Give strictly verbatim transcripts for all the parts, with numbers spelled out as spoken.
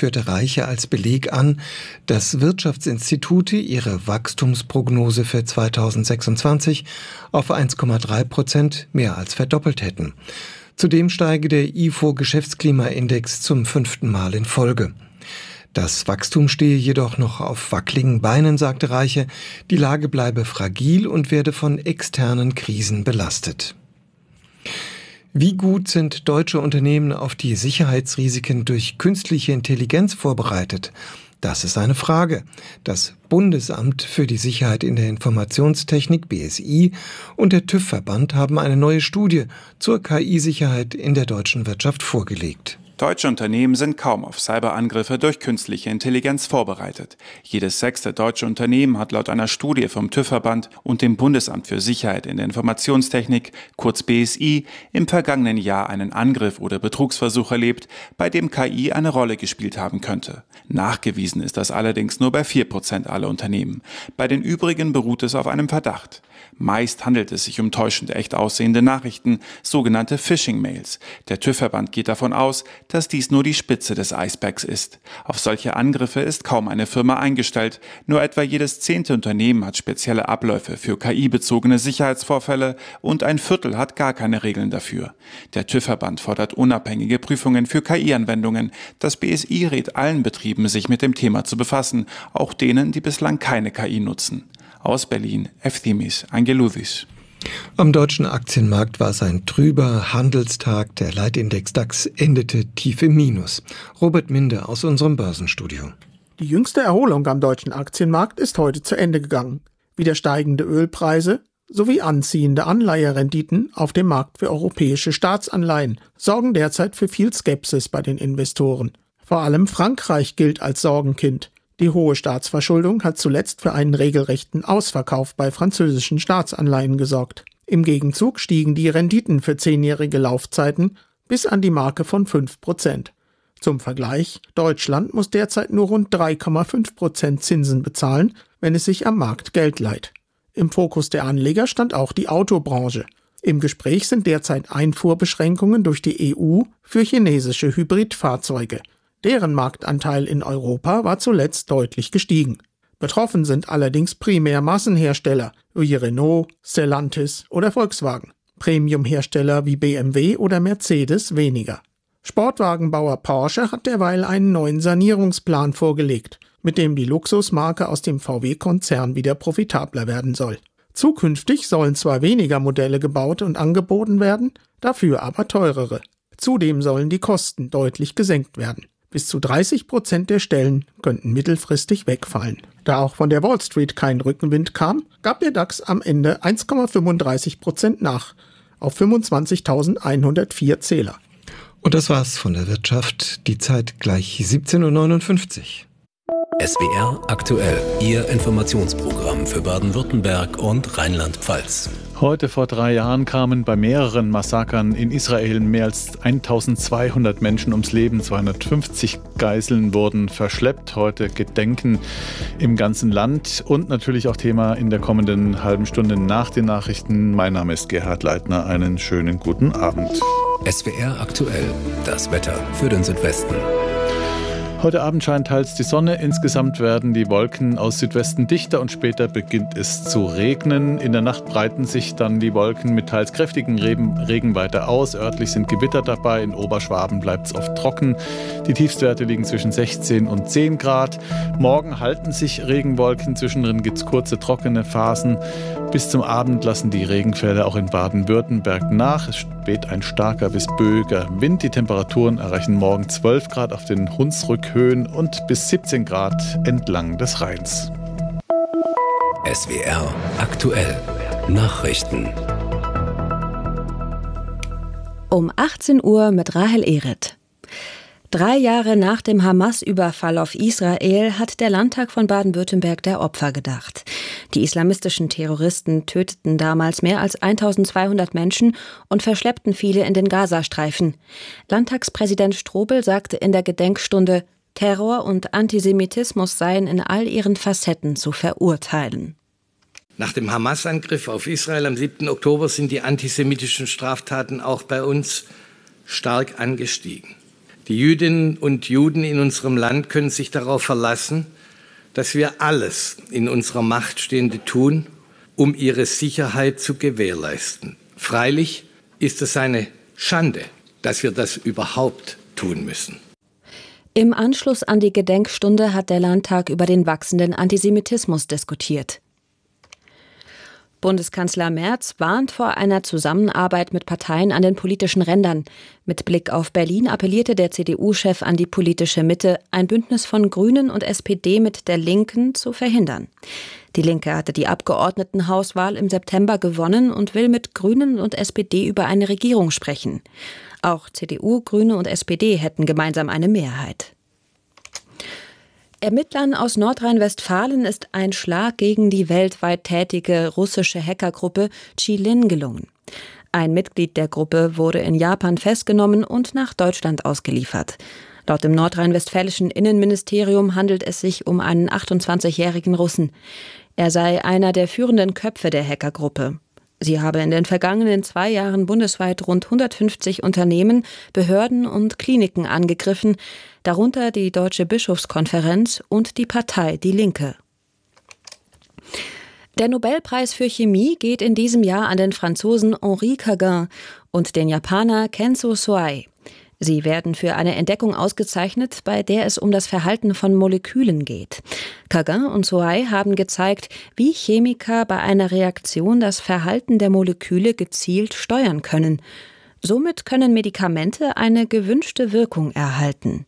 führte Reiche als Beleg an, dass Wirtschaftsinstitute ihre Wachstumsprognose für zweitausendsechsundzwanzig auf eins Komma drei Prozent mehr als verdoppelt hätten. Zudem steige der I F O-Geschäftsklimaindex zum fünften Mal in Folge. Das Wachstum stehe jedoch noch auf wackeligen Beinen, sagte Reiche. Die Lage bleibe fragil und werde von externen Krisen belastet. Wie gut sind deutsche Unternehmen auf die Sicherheitsrisiken durch künstliche Intelligenz vorbereitet? Das ist eine Frage. Das Bundesamt für die Sicherheit in der Informationstechnik, B S I, und der TÜV-Verband haben eine neue Studie zur K I-Sicherheit in der deutschen Wirtschaft vorgelegt. Deutsche Unternehmen sind kaum auf Cyberangriffe durch künstliche Intelligenz vorbereitet. Jedes sechste deutsche Unternehmen hat laut einer Studie vom TÜV-Verband und dem Bundesamt für Sicherheit in der Informationstechnik, kurz B S I, im vergangenen Jahr einen Angriff oder Betrugsversuch erlebt, bei dem K I eine Rolle gespielt haben könnte. Nachgewiesen ist das allerdings nur bei vier Prozent aller Unternehmen. Bei den übrigen beruht es auf einem Verdacht. Meist handelt es sich um täuschend echt aussehende Nachrichten, sogenannte Phishing-Mails. Der TÜV-Verband geht davon aus, dass dies nur die Spitze des Eisbergs ist. Auf solche Angriffe ist kaum eine Firma eingestellt. Nur etwa jedes zehnte Unternehmen hat spezielle Abläufe für K I-bezogene Sicherheitsvorfälle und ein Viertel hat gar keine Regeln dafür. Der TÜV-Verband fordert unabhängige Prüfungen für K I-Anwendungen. Das B S I rät allen Betrieben, sich mit dem Thema zu befassen, auch denen, die bislang keine K I nutzen. Aus Berlin, Eftimis Angeloudis. Am deutschen Aktienmarkt war es ein trüber Handelstag. Der Leitindex DAX endete tief im Minus. Robert Minde aus unserem Börsenstudio. Die jüngste Erholung am deutschen Aktienmarkt ist heute zu Ende gegangen. Wieder steigende Ölpreise sowie anziehende Anleiherenditen auf dem Markt für europäische Staatsanleihen sorgen derzeit für viel Skepsis bei den Investoren. Vor allem Frankreich gilt als Sorgenkind. Die hohe Staatsverschuldung hat zuletzt für einen regelrechten Ausverkauf bei französischen Staatsanleihen gesorgt. Im Gegenzug stiegen die Renditen für zehnjährige Laufzeiten bis an die Marke von fünf Prozent. Zum Vergleich, Deutschland muss derzeit nur rund drei Komma fünf Prozent Zinsen bezahlen, wenn es sich am Markt Geld leiht. Im Fokus der Anleger stand auch die Autobranche. Im Gespräch sind derzeit Einfuhrbeschränkungen durch die E U für chinesische Hybridfahrzeuge. Deren Marktanteil in Europa war zuletzt deutlich gestiegen. Betroffen sind allerdings primär Massenhersteller wie Renault, Stellantis oder Volkswagen. Premiumhersteller wie B M W oder Mercedes weniger. Sportwagenbauer Porsche hat derweil einen neuen Sanierungsplan vorgelegt, mit dem die Luxusmarke aus dem V W-Konzern wieder profitabler werden soll. Zukünftig sollen zwar weniger Modelle gebaut und angeboten werden, dafür aber teurere. Zudem sollen die Kosten deutlich gesenkt werden. Bis zu dreißig Prozent der Stellen könnten mittelfristig wegfallen. Da auch von der Wall Street kein Rückenwind kam, gab der DAX am Ende eins Komma fünfunddreißig Prozent nach, auf fünfundzwanzigtausendeinhundertvier Zähler. Und das war's von der Wirtschaft. Die Zeit gleich siebzehn Uhr neunundfünfzig. S W R aktuell, Ihr Informationsprogramm für Baden-Württemberg und Rheinland-Pfalz. Heute vor drei Jahren kamen bei mehreren Massakern in Israel mehr als eintausendzweihundert Menschen ums Leben. zweihundertfünfzig Geiseln wurden verschleppt. Heute Gedenken im ganzen Land und natürlich auch Thema in der kommenden halben Stunde nach den Nachrichten. Mein Name ist Gerhard Leitner. Einen schönen guten Abend. S W R aktuell, das Wetter für den Südwesten. Heute Abend scheint teils die Sonne. Insgesamt werden die Wolken aus Südwesten dichter und später beginnt es zu regnen. In der Nacht breiten sich dann die Wolken mit teils kräftigen Regen weiter aus. Örtlich sind Gewitter dabei. In Oberschwaben bleibt es oft trocken. Die Tiefstwerte liegen zwischen sechzehn und zehn Grad. Morgen halten sich Regenwolken. Zwischendrin gibt es kurze trockene Phasen. Bis zum Abend lassen die Regenfälle auch in Baden-Württemberg nach. Es weht ein starker bis böiger Wind. Die Temperaturen erreichen morgen zwölf Grad auf den Hunsrückhöhen und bis siebzehn Grad entlang des Rheins. S W R aktuell Nachrichten. Um achtzehn Uhr mit Rahel Ehret. Drei Jahre nach dem Hamas-Überfall auf Israel hat der Landtag von Baden-Württemberg der Opfer gedacht. Die islamistischen Terroristen töteten damals mehr als eintausendzweihundert Menschen und verschleppten viele in den Gazastreifen. Landtagspräsident Strobel sagte in der Gedenkstunde, Terror und Antisemitismus seien in all ihren Facetten zu verurteilen. Nach dem Hamas-Angriff auf Israel am siebten Oktober sind die antisemitischen Straftaten auch bei uns stark angestiegen. Die Jüdinnen und Juden in unserem Land können sich darauf verlassen, dass wir alles in unserer Macht Stehende tun, um ihre Sicherheit zu gewährleisten. Freilich ist es eine Schande, dass wir das überhaupt tun müssen. Im Anschluss an die Gedenkstunde hat der Landtag über den wachsenden Antisemitismus diskutiert. Bundeskanzler Merz warnt vor einer Zusammenarbeit mit Parteien an den politischen Rändern. Mit Blick auf Berlin appellierte der C D U-Chef an die politische Mitte, ein Bündnis von Grünen und S P D mit der Linken zu verhindern. Die Linke hatte die Abgeordnetenhauswahl im September gewonnen und will mit Grünen und S P D über eine Regierung sprechen. Auch C D U, Grüne und S P D hätten gemeinsam eine Mehrheit. Ermittlern aus Nordrhein-Westfalen ist ein Schlag gegen die weltweit tätige russische Hackergruppe Qilin gelungen. Ein Mitglied der Gruppe wurde in Japan festgenommen und nach Deutschland ausgeliefert. Laut dem nordrhein-westfälischen Innenministerium handelt es sich um einen achtundzwanzigjährigen Russen. Er sei einer der führenden Köpfe der Hackergruppe. Sie habe in den vergangenen zwei Jahren bundesweit rund hundertfünfzig Unternehmen, Behörden und Kliniken angegriffen, darunter die Deutsche Bischofskonferenz und die Partei Die Linke. Der Nobelpreis für Chemie geht in diesem Jahr an den Franzosen Henri Cagin und den Japaner Kenzo Soei. Sie werden für eine Entdeckung ausgezeichnet, bei der es um das Verhalten von Molekülen geht. Cagin und Soei haben gezeigt, wie Chemiker bei einer Reaktion das Verhalten der Moleküle gezielt steuern können. Somit können Medikamente eine gewünschte Wirkung erhalten.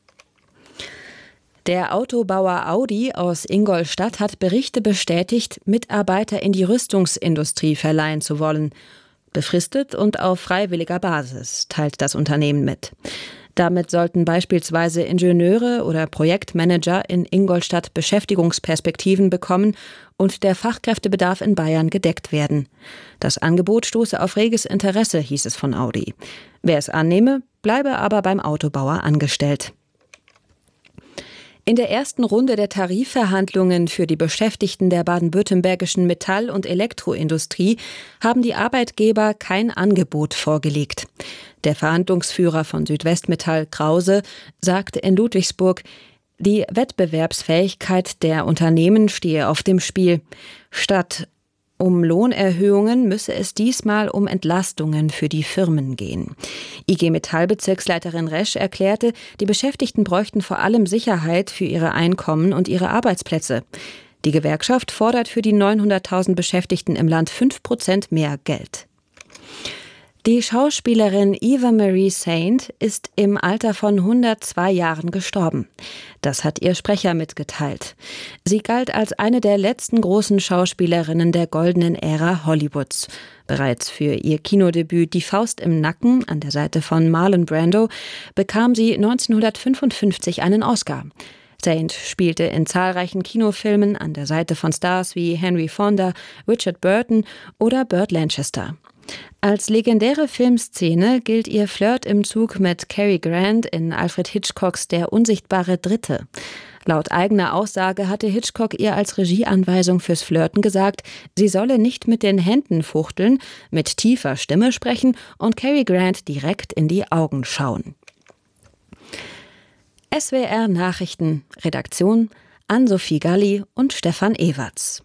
Der Autobauer Audi aus Ingolstadt hat Berichte bestätigt, Mitarbeiter in die Rüstungsindustrie verleihen zu wollen. Befristet und auf freiwilliger Basis, teilt das Unternehmen mit. Damit sollten beispielsweise Ingenieure oder Projektmanager in Ingolstadt Beschäftigungsperspektiven bekommen und der Fachkräftebedarf in Bayern gedeckt werden. Das Angebot stoße auf reges Interesse, hieß es von Audi. Wer es annehme, bleibe aber beim Autobauer angestellt. In der ersten Runde der Tarifverhandlungen für die Beschäftigten der baden-württembergischen Metall- und Elektroindustrie haben die Arbeitgeber kein Angebot vorgelegt. Der Verhandlungsführer von Südwestmetall, Krause, sagte in Ludwigsburg, die Wettbewerbsfähigkeit der Unternehmen stehe auf dem Spiel. Statt um Lohnerhöhungen müsse es diesmal um Entlastungen für die Firmen gehen. I G Metall-Bezirksleiterin Resch erklärte, die Beschäftigten bräuchten vor allem Sicherheit für ihre Einkommen und ihre Arbeitsplätze. Die Gewerkschaft fordert für die neunhunderttausend Beschäftigten im Land fünf Prozent mehr Geld. Die Schauspielerin Eva Marie Saint ist im Alter von hundertzwei Jahren gestorben. Das hat ihr Sprecher mitgeteilt. Sie galt als eine der letzten großen Schauspielerinnen der goldenen Ära Hollywoods. Bereits für ihr Kinodebüt Die Faust im Nacken an der Seite von Marlon Brando bekam sie neunzehnhundertfünfundfünfzig einen Oscar. Saint spielte in zahlreichen Kinofilmen an der Seite von Stars wie Henry Fonda, Richard Burton oder Burt Lancaster. Als legendäre Filmszene gilt ihr Flirt im Zug mit Cary Grant in Alfred Hitchcocks Der unsichtbare Dritte. Laut eigener Aussage hatte Hitchcock ihr als Regieanweisung fürs Flirten gesagt, sie solle nicht mit den Händen fuchteln, mit tiefer Stimme sprechen und Cary Grant direkt in die Augen schauen. S W R Nachrichten, Redaktion Ann-Sophie Galli und Stefan Ewerts.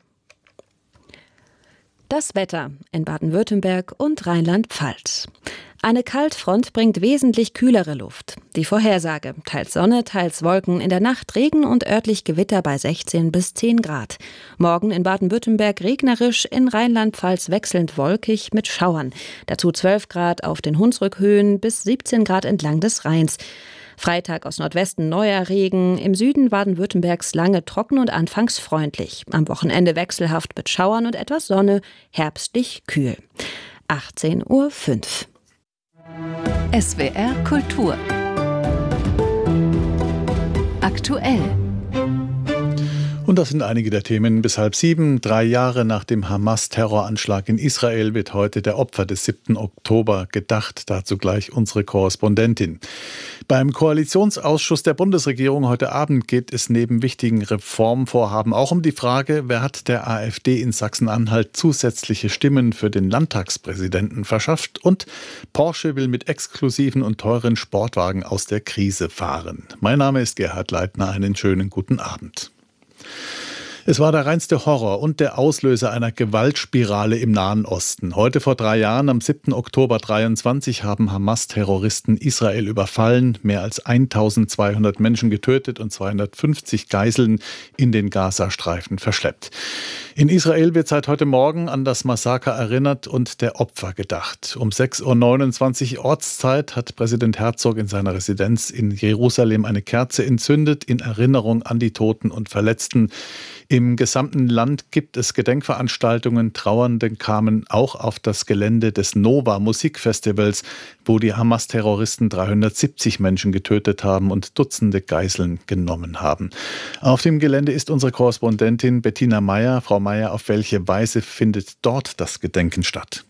Das Wetter in Baden-Württemberg und Rheinland-Pfalz. Eine Kaltfront bringt wesentlich kühlere Luft. Die Vorhersage: teils Sonne, teils Wolken, in der Nacht Regen und örtlich Gewitter bei sechzehn bis zehn Grad. Morgen in Baden-Württemberg regnerisch, in Rheinland-Pfalz wechselnd wolkig mit Schauern. Dazu zwölf Grad auf den Hunsrückhöhen bis siebzehn Grad entlang des Rheins. Freitag aus Nordwesten neuer Regen, im Süden Baden-Württembergs lange trocken und anfangs freundlich. Am Wochenende wechselhaft mit Schauern und etwas Sonne, herbstlich kühl. achtzehn Uhr fünf. S W R Kultur. Aktuell. Und das sind einige der Themen bis halb sieben. Drei Jahre nach dem Hamas-Terroranschlag in Israel wird heute der Opfer des siebten Oktober gedacht. Dazu gleich unsere Korrespondentin. Beim Koalitionsausschuss der Bundesregierung heute Abend geht es neben wichtigen Reformvorhaben auch um die Frage, wer hat der AfD in Sachsen-Anhalt zusätzliche Stimmen für den Landtagspräsidenten verschafft, und Porsche will mit exklusiven und teuren Sportwagen aus der Krise fahren. Mein Name ist Gerhard Leitner, einen schönen guten Abend. Es war der reinste Horror und der Auslöser einer Gewaltspirale im Nahen Osten. Heute vor drei Jahren, am siebten Oktober dreiundzwanzig, haben Hamas-Terroristen Israel überfallen, mehr als eintausendzweihundert Menschen getötet und zweihundertfünfzig Geiseln in den Gazastreifen verschleppt. In Israel wird seit heute Morgen an das Massaker erinnert und der Opfer gedacht. Um sechs Uhr neunundzwanzig Ortszeit hat Präsident Herzog in seiner Residenz in Jerusalem eine Kerze entzündet in Erinnerung an die Toten und Verletzten. Im gesamten Land gibt es Gedenkveranstaltungen. Trauernde kamen auch auf das Gelände des Nova Musikfestivals, wo die Hamas-Terroristen dreihundertsiebzig Menschen getötet haben und Dutzende Geiseln genommen haben. Auf dem Gelände ist unsere Korrespondentin Bettina Meyer. Frau Meyer, auf welche Weise findet dort das Gedenken statt?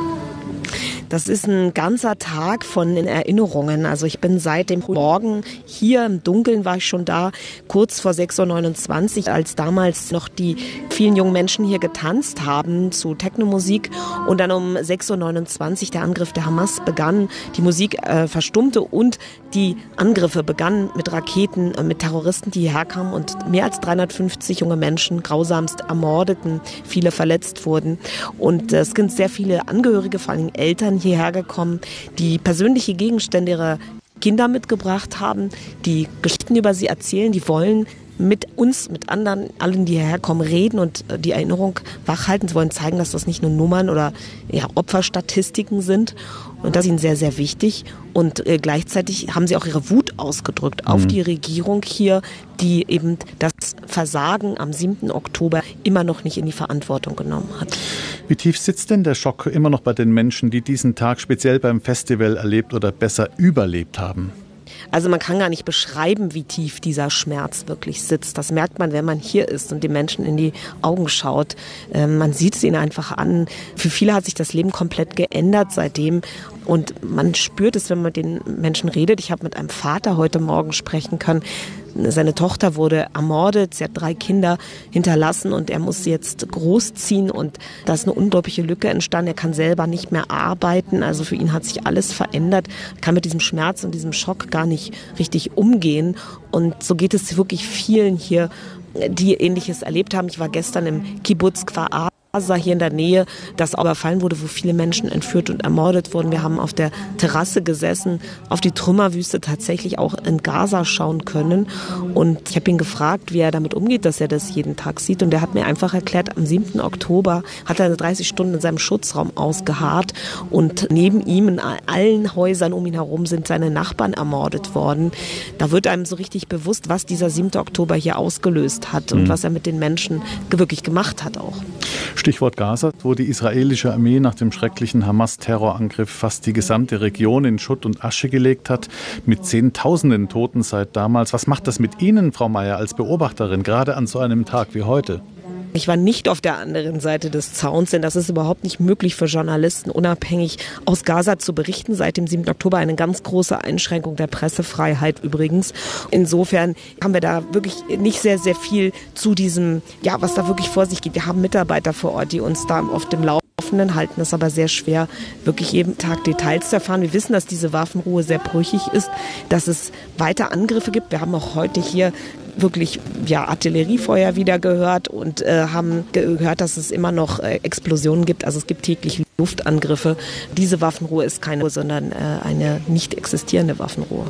Das ist ein ganzer Tag von Erinnerungen. Also ich bin seit dem Morgen hier, im Dunkeln war ich schon da, kurz vor sechs Uhr neunundzwanzig, als damals noch die vielen jungen Menschen hier getanzt haben zu Techno-Musik. Und dann um sechs Uhr neunundzwanzig der Angriff der Hamas begann, die Musik äh, verstummte und die Angriffe begannen mit Raketen, äh, mit Terroristen, die hierher kamen und mehr als dreihundertfünfzig junge Menschen grausamst ermordeten, viele verletzt wurden. Und äh, es sind sehr viele Angehörige, vor allem Eltern, hierher gekommen, die persönliche Gegenstände ihrer Kinder mitgebracht haben, die Geschichten über sie erzählen, die wollen mit uns, mit anderen, allen, die hierher kommen, reden und die Erinnerung wachhalten. Sie wollen zeigen, dass das nicht nur Nummern oder ja, Opferstatistiken sind. Und das ist ihnen sehr, sehr wichtig. Und äh, gleichzeitig haben sie auch ihre Wut ausgedrückt auf mhm. die Regierung hier, die eben das Versagen am siebten Oktober immer noch nicht in die Verantwortung genommen hat. Wie tief sitzt denn der Schock immer noch bei den Menschen, die diesen Tag speziell beim Festival erlebt oder besser überlebt haben? Also man kann gar nicht beschreiben, wie tief dieser Schmerz wirklich sitzt. Das merkt man, wenn man hier ist und den Menschen in die Augen schaut. Ähm, man sieht es ihnen einfach an. Für viele hat sich das Leben komplett geändert seitdem. Und man spürt es, wenn man mit den Menschen redet. Ich habe mit einem Vater heute Morgen sprechen können. Seine Tochter wurde ermordet, sie hat drei Kinder hinterlassen und er muss sie jetzt großziehen und da ist eine unglaubliche Lücke entstanden. Er kann selber nicht mehr arbeiten, also für ihn hat sich alles verändert. Er kann mit diesem Schmerz und diesem Schock gar nicht richtig umgehen und so geht es wirklich vielen hier, die Ähnliches erlebt haben. Ich war gestern im Kibbutz Kfar Aza hier in der Nähe, das überfallen wurde, wo viele Menschen entführt und ermordet wurden. Wir haben auf der Terrasse gesessen, auf die Trümmerwüste tatsächlich auch in Gaza schauen können. Und ich habe ihn gefragt, wie er damit umgeht, dass er das jeden Tag sieht. Und er hat mir einfach erklärt, am siebten Oktober hat er dreißig Stunden in seinem Schutzraum ausgeharrt. Und neben ihm in allen Häusern um ihn herum sind seine Nachbarn ermordet worden. Da wird einem so richtig bewusst, was dieser siebte Oktober hier ausgelöst hat und mhm. was er mit den Menschen wirklich gemacht hat auch. Stichwort Gaza, wo die israelische Armee nach dem schrecklichen Hamas-Terrorangriff fast die gesamte Region in Schutt und Asche gelegt hat, mit Zehntausenden Toten seit damals. Was macht das mit Ihnen, Frau Meyer, als Beobachterin, gerade an so einem Tag wie heute? Ich war nicht auf der anderen Seite des Zauns, denn das ist überhaupt nicht möglich für Journalisten, unabhängig aus Gaza zu berichten. Seit dem siebten Oktober eine ganz große Einschränkung der Pressefreiheit übrigens. Insofern haben wir da wirklich nicht sehr, sehr viel zu diesem, ja, was da wirklich vor sich geht. Wir haben Mitarbeiter vor Ort, die uns da auf dem Laufenden halten. Es ist aber sehr schwer, wirklich jeden Tag Details zu erfahren. Wir wissen, dass diese Waffenruhe sehr brüchig ist, dass es weiter Angriffe gibt. Wir haben auch heute hier wirklich ja, Artilleriefeuer wieder gehört und äh, haben gehört, dass es immer noch äh, Explosionen gibt. Also es gibt täglich Luftangriffe. Diese Waffenruhe ist keine, sondern äh, eine nicht existierende Waffenruhe.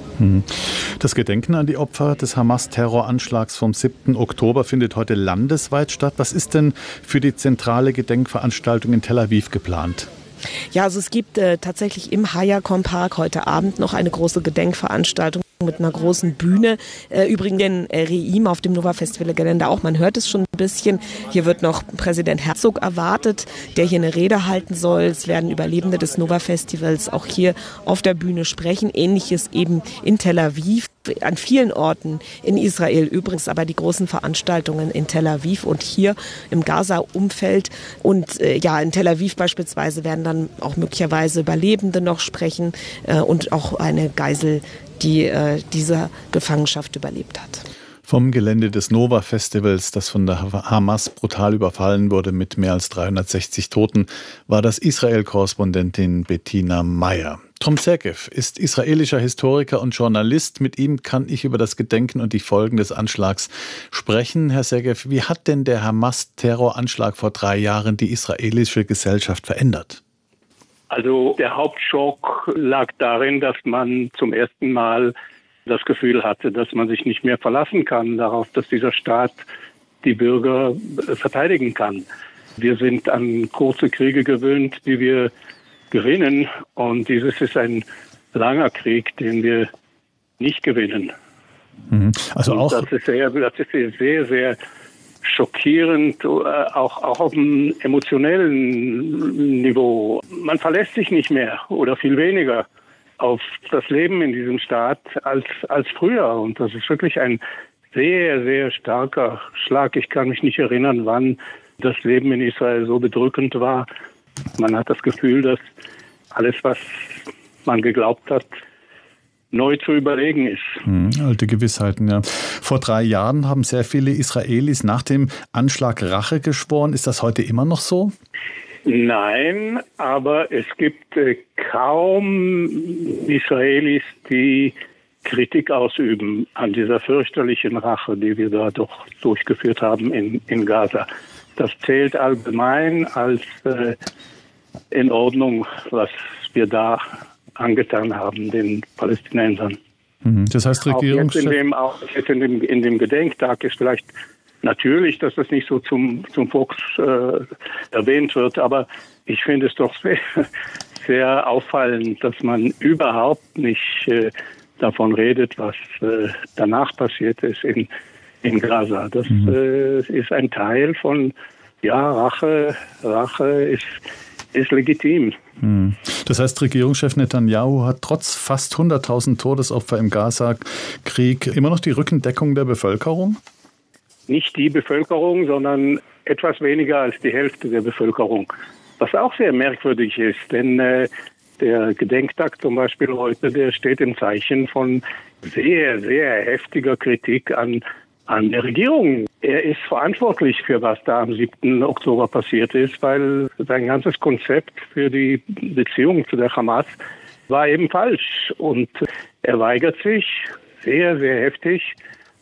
Das Gedenken an die Opfer des Hamas-Terroranschlags vom siebten Oktober findet heute landesweit statt. Was ist denn für die zentrale Gedenkveranstaltung in Tel Aviv geplant? Ja, also es gibt äh, tatsächlich im Hayakon Park heute Abend noch eine große Gedenkveranstaltung mit einer großen Bühne. Äh, übrigens in äh, Reim auf dem Nova Festival Gelände auch. Man hört es schon ein bisschen. Hier wird noch Präsident Herzog erwartet, der hier eine Rede halten soll. Es werden Überlebende des Nova Festivals auch hier auf der Bühne sprechen. Ähnliches eben in Tel Aviv. an vielen Orten in Israel, übrigens aber die großen Veranstaltungen in Tel Aviv und hier im Gaza-Umfeld. Und äh, ja, in Tel Aviv beispielsweise werden dann auch möglicherweise Überlebende noch sprechen äh, und auch eine Geisel, die äh, diese Gefangenschaft überlebt hat. Vom Gelände des Nova-Festivals, das von der Hamas brutal überfallen wurde mit mehr als dreihundertsechzig Toten, war das Israel-Korrespondentin Bettina Meyer. Tom Sergev ist israelischer Historiker und Journalist. Mit ihm kann ich über das Gedenken und die Folgen des Anschlags sprechen. Herr Sergev, wie hat denn der Hamas-Terroranschlag vor drei Jahren die israelische Gesellschaft verändert? Also der Hauptschock lag darin, dass man zum ersten Mal das Gefühl hatte, dass man sich nicht mehr verlassen kann darauf, dass dieser Staat die Bürger verteidigen kann. Wir sind an kurze Kriege gewöhnt, die wir gewinnen. Und dieses ist ein langer Krieg, den wir nicht gewinnen. Mhm. Also auch das ist sehr, das ist sehr, sehr schockierend, auch, auch auf einem emotionellen Niveau. Man verlässt sich nicht mehr oder viel weniger auf das Leben in diesem Staat als, als früher. Und das ist wirklich ein sehr, sehr starker Schlag. Ich kann mich nicht erinnern, wann das Leben in Israel so bedrückend war. Man hat das Gefühl, dass alles, was man geglaubt hat, neu zu überlegen ist. Hm, alte Gewissheiten, ja. Vor drei Jahren haben sehr viele Israelis nach dem Anschlag Rache geschworen. Ist das heute immer noch so? Nein, aber es gibt äh, kaum Israelis, die Kritik ausüben an dieser fürchterlichen Rache, die wir da doch durchgeführt haben in, in Gaza. Das zählt allgemein als äh, in Ordnung, was wir da angetan haben, den Palästinensern. Das heißt, Regierungschef... Auch jetzt in dem, auch jetzt in dem, in dem Gedenktag ist vielleicht natürlich, dass das nicht so zum, zum Volks äh, erwähnt wird, aber ich finde es doch sehr, sehr auffallend, dass man überhaupt nicht äh, davon redet, was äh, danach passiert ist in, in Gaza. Das mhm. äh, ist ein Teil von, ja, Rache, Rache ist, ist legitim. Mhm. Das heißt, Regierungschef Netanyahu hat trotz fast hunderttausend Todesopfer im Gaza-Krieg immer noch die Rückendeckung der Bevölkerung? Nicht die Bevölkerung, sondern etwas weniger als die Hälfte der Bevölkerung. Was auch sehr merkwürdig ist, denn äh, der Gedenktag zum Beispiel heute, der steht im Zeichen von sehr, sehr heftiger Kritik an, an der Regierung. Er ist verantwortlich für was da am siebten Oktober passiert ist, weil sein ganzes Konzept für die Beziehung zu der Hamas war eben falsch. Und er weigert sich sehr, sehr heftig,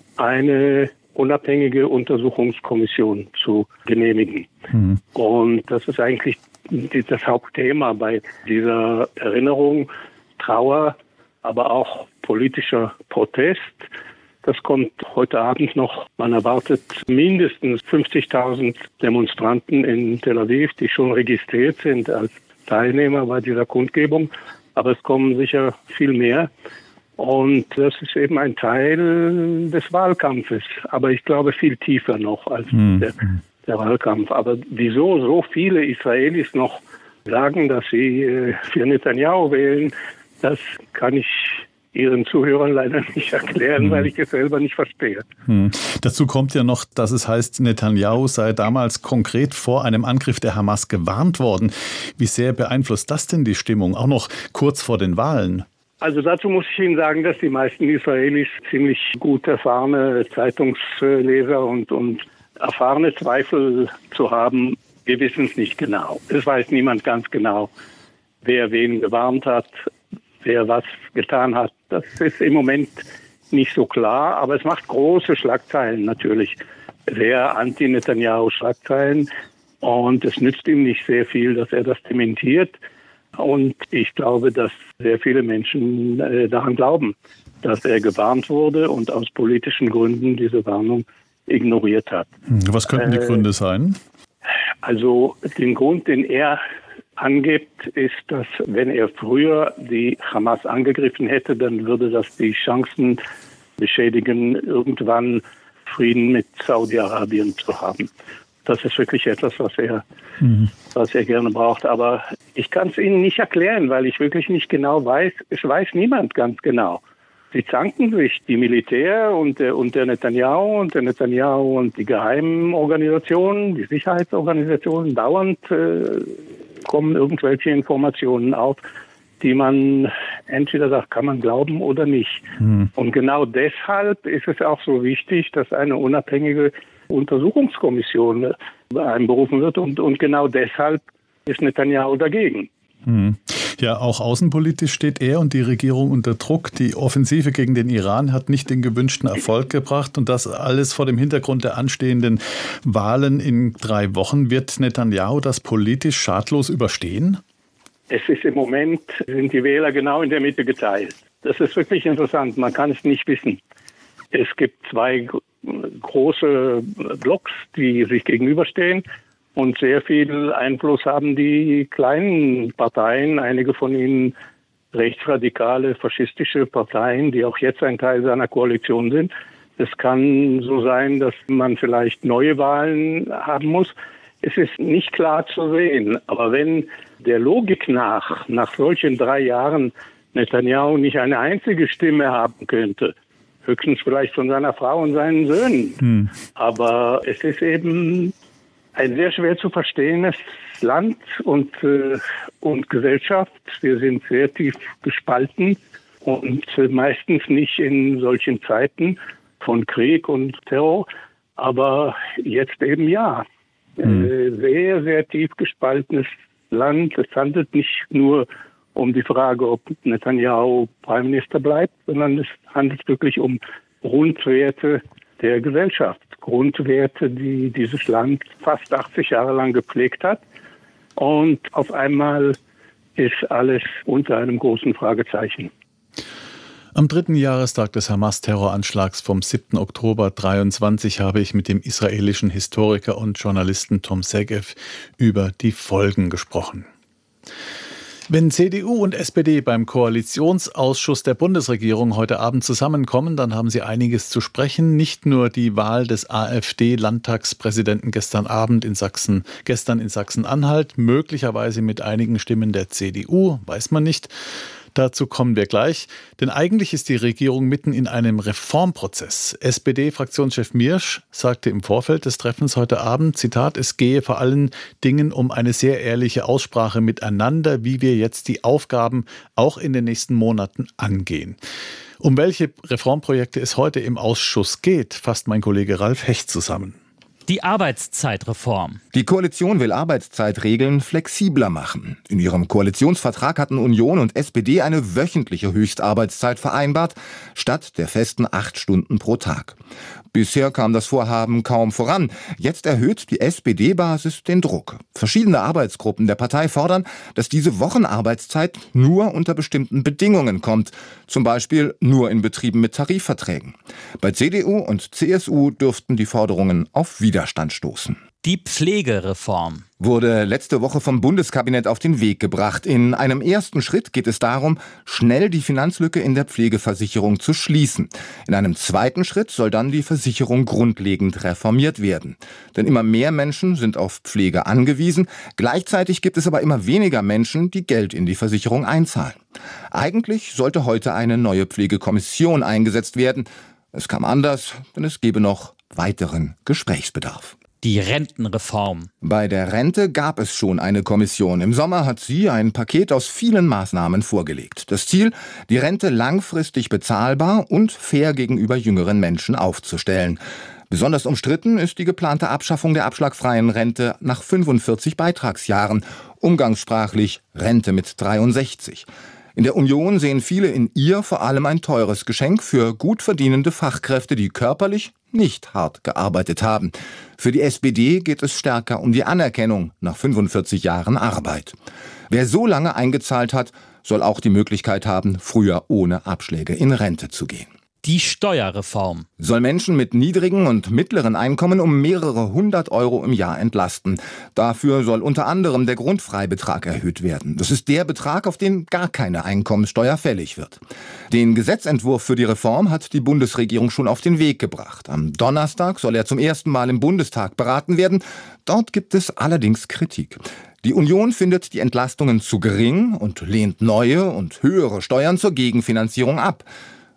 eine unabhängige Untersuchungskommission zu genehmigen. Mhm. Und das ist eigentlich das Hauptthema bei dieser Erinnerung, Trauer, aber auch politischer Protest. Das kommt heute Abend noch. Man erwartet mindestens fünfzigtausend Demonstranten in Tel Aviv, die schon registriert sind als Teilnehmer bei dieser Kundgebung. Aber es kommen sicher viel mehr. Und das ist eben ein Teil des Wahlkampfes. Aber ich glaube viel tiefer noch als mhm. der, der Wahlkampf. Aber wieso so viele Israelis noch sagen, dass sie äh, für Netanyahu wählen, das kann ich Ihren Zuhörern leider nicht erklären, hm. weil ich es selber nicht verstehe. Hm. Dazu kommt ja noch, dass es heißt, Netanyahu sei damals konkret vor einem Angriff der Hamas gewarnt worden. Wie sehr beeinflusst das denn die Stimmung, auch noch kurz vor den Wahlen? Also dazu muss ich Ihnen sagen, dass die meisten Israelis ziemlich gut erfahrene Zeitungsleser und, und erfahrene Zweifel zu haben. Wir wissen es nicht genau. Es weiß niemand ganz genau, wer wen gewarnt hat, wer was getan hat. Das ist im Moment nicht so klar, aber es macht große Schlagzeilen natürlich. Sehr anti-Netanyahu-Schlagzeilen. Und es nützt ihm nicht sehr viel, dass er das dementiert. Und ich glaube, dass sehr viele Menschen äh, daran glauben, dass er gewarnt wurde und aus politischen Gründen diese Warnung ignoriert hat. Was könnten die äh, Gründe sein? Also den Grund, den er angibt, ist, dass wenn er früher die Hamas angegriffen hätte, dann würde das die Chancen beschädigen, irgendwann Frieden mit Saudi-Arabien zu haben. Das ist wirklich etwas, was er, mhm. was er gerne braucht. Aber ich kann es Ihnen nicht erklären, weil ich wirklich nicht genau weiß. Es weiß niemand ganz genau, Sie zanken sich, die Militär und der, und der Netanyahu und der Netanyahu und die geheimen Organisationen, die Sicherheitsorganisationen. Dauernd äh, kommen irgendwelche Informationen auf, die man entweder sagt, kann man glauben oder nicht. Hm. Und genau deshalb ist es auch so wichtig, dass eine unabhängige Untersuchungskommission einberufen wird. Und, und genau deshalb ist Netanyahu dagegen. Hm. Ja, auch außenpolitisch steht er und die Regierung unter Druck. Die Offensive gegen den Iran hat nicht den gewünschten Erfolg gebracht. Und das alles vor dem Hintergrund der anstehenden Wahlen in drei Wochen. Wird Netanyahu das politisch schadlos überstehen? Es ist im Moment, sind die Wähler genau in der Mitte geteilt. Das ist wirklich interessant, man kann es nicht wissen. Es gibt zwei große Blocks, die sich gegenüberstehen und sehr viel Einfluss haben die kleinen Parteien, einige von ihnen rechtsradikale, faschistische Parteien, die auch jetzt ein Teil seiner Koalition sind. Es kann so sein, dass man vielleicht neue Wahlen haben muss. Es ist nicht klar zu sehen, aber wenn der Logik nach, nach solchen drei Jahren Netanyahu nicht eine einzige Stimme haben könnte, höchstens vielleicht von seiner Frau und seinen Söhnen, hm. aber es ist eben ein sehr schwer zu verstehendes Land und, äh, und Gesellschaft. Wir sind sehr tief gespalten und äh, meistens nicht in solchen Zeiten von Krieg und Terror, aber jetzt eben ja. Mhm. Sehr, sehr tief gespaltenes Land. Es handelt nicht nur um die Frage, ob Netanyahu Premierminister bleibt, sondern es handelt wirklich um Grundwerte der Gesellschaft. Grundwerte, die dieses Land fast achtzig Jahre lang gepflegt hat. Und auf einmal ist alles unter einem großen Fragezeichen. Am dritten Jahrestag des Hamas-Terroranschlags vom siebten Oktober dreiundzwanzig habe ich mit dem israelischen Historiker und Journalisten Tom Segev über die Folgen gesprochen. Wenn C D U und S P D beim Koalitionsausschuss der Bundesregierung heute Abend zusammenkommen, dann haben sie einiges zu sprechen. Nicht nur die Wahl des AfD-Landtagspräsidenten gestern Abend in Sachsen, gestern in Sachsen-Anhalt, möglicherweise mit einigen Stimmen der C D U, weiß man nicht. Dazu kommen wir gleich, denn eigentlich ist die Regierung mitten in einem Reformprozess. S P D-Fraktionschef Miersch sagte im Vorfeld des Treffens heute Abend, Zitat, es gehe vor allen Dingen um eine sehr ehrliche Aussprache miteinander, wie wir jetzt die Aufgaben auch in den nächsten Monaten angehen. Um welche Reformprojekte es heute im Ausschuss geht, fasst mein Kollege Ralf Hecht zusammen. Die Arbeitszeitreform. Die Koalition will Arbeitszeitregeln flexibler machen. In ihrem Koalitionsvertrag hatten Union und S P D eine wöchentliche Höchstarbeitszeit vereinbart, statt der festen acht Stunden pro Tag. Bisher kam das Vorhaben kaum voran. Jetzt erhöht die S P D-Basis den Druck. Verschiedene Arbeitsgruppen der Partei fordern, dass diese Wochenarbeitszeit nur unter bestimmten Bedingungen kommt. Zum Beispiel nur in Betrieben mit Tarifverträgen. Bei C D U und C S U dürften die Forderungen auf Widerstand stoßen. Die Pflegereform wurde letzte Woche vom Bundeskabinett auf den Weg gebracht. In einem ersten Schritt geht es darum, schnell die Finanzlücke in der Pflegeversicherung zu schließen. In einem zweiten Schritt soll dann die Versicherung grundlegend reformiert werden. Denn immer mehr Menschen sind auf Pflege angewiesen. Gleichzeitig gibt es aber immer weniger Menschen, die Geld in die Versicherung einzahlen. Eigentlich sollte heute eine neue Pflegekommission eingesetzt werden. Es kam anders, denn es gäbe noch weiteren Gesprächsbedarf. Die Rentenreform. Bei der Rente gab es schon eine Kommission. Im Sommer hat sie ein Paket aus vielen Maßnahmen vorgelegt. Das Ziel, die Rente langfristig bezahlbar und fair gegenüber jüngeren Menschen aufzustellen. Besonders umstritten ist die geplante Abschaffung der abschlagfreien Rente nach fünfundvierzig Beitragsjahren, umgangssprachlich Rente mit dreiundsechzig. In der Union sehen viele in ihr vor allem ein teures Geschenk für gut verdienende Fachkräfte, die körperlich nicht hart gearbeitet haben. Für die S P D geht es stärker um die Anerkennung nach fünfundvierzig Jahren Arbeit. Wer so lange eingezahlt hat, soll auch die Möglichkeit haben, früher ohne Abschläge in Rente zu gehen. Die Steuerreform soll Menschen mit niedrigen und mittleren Einkommen um mehrere hundert Euro im Jahr entlasten. Dafür soll unter anderem der Grundfreibetrag erhöht werden. Das ist der Betrag, auf den gar keine Einkommensteuer fällig wird. Den Gesetzentwurf für die Reform hat die Bundesregierung schon auf den Weg gebracht. Am Donnerstag soll er zum ersten Mal im Bundestag beraten werden. Dort gibt es allerdings Kritik. Die Union findet die Entlastungen zu gering und lehnt neue und höhere Steuern zur Gegenfinanzierung ab.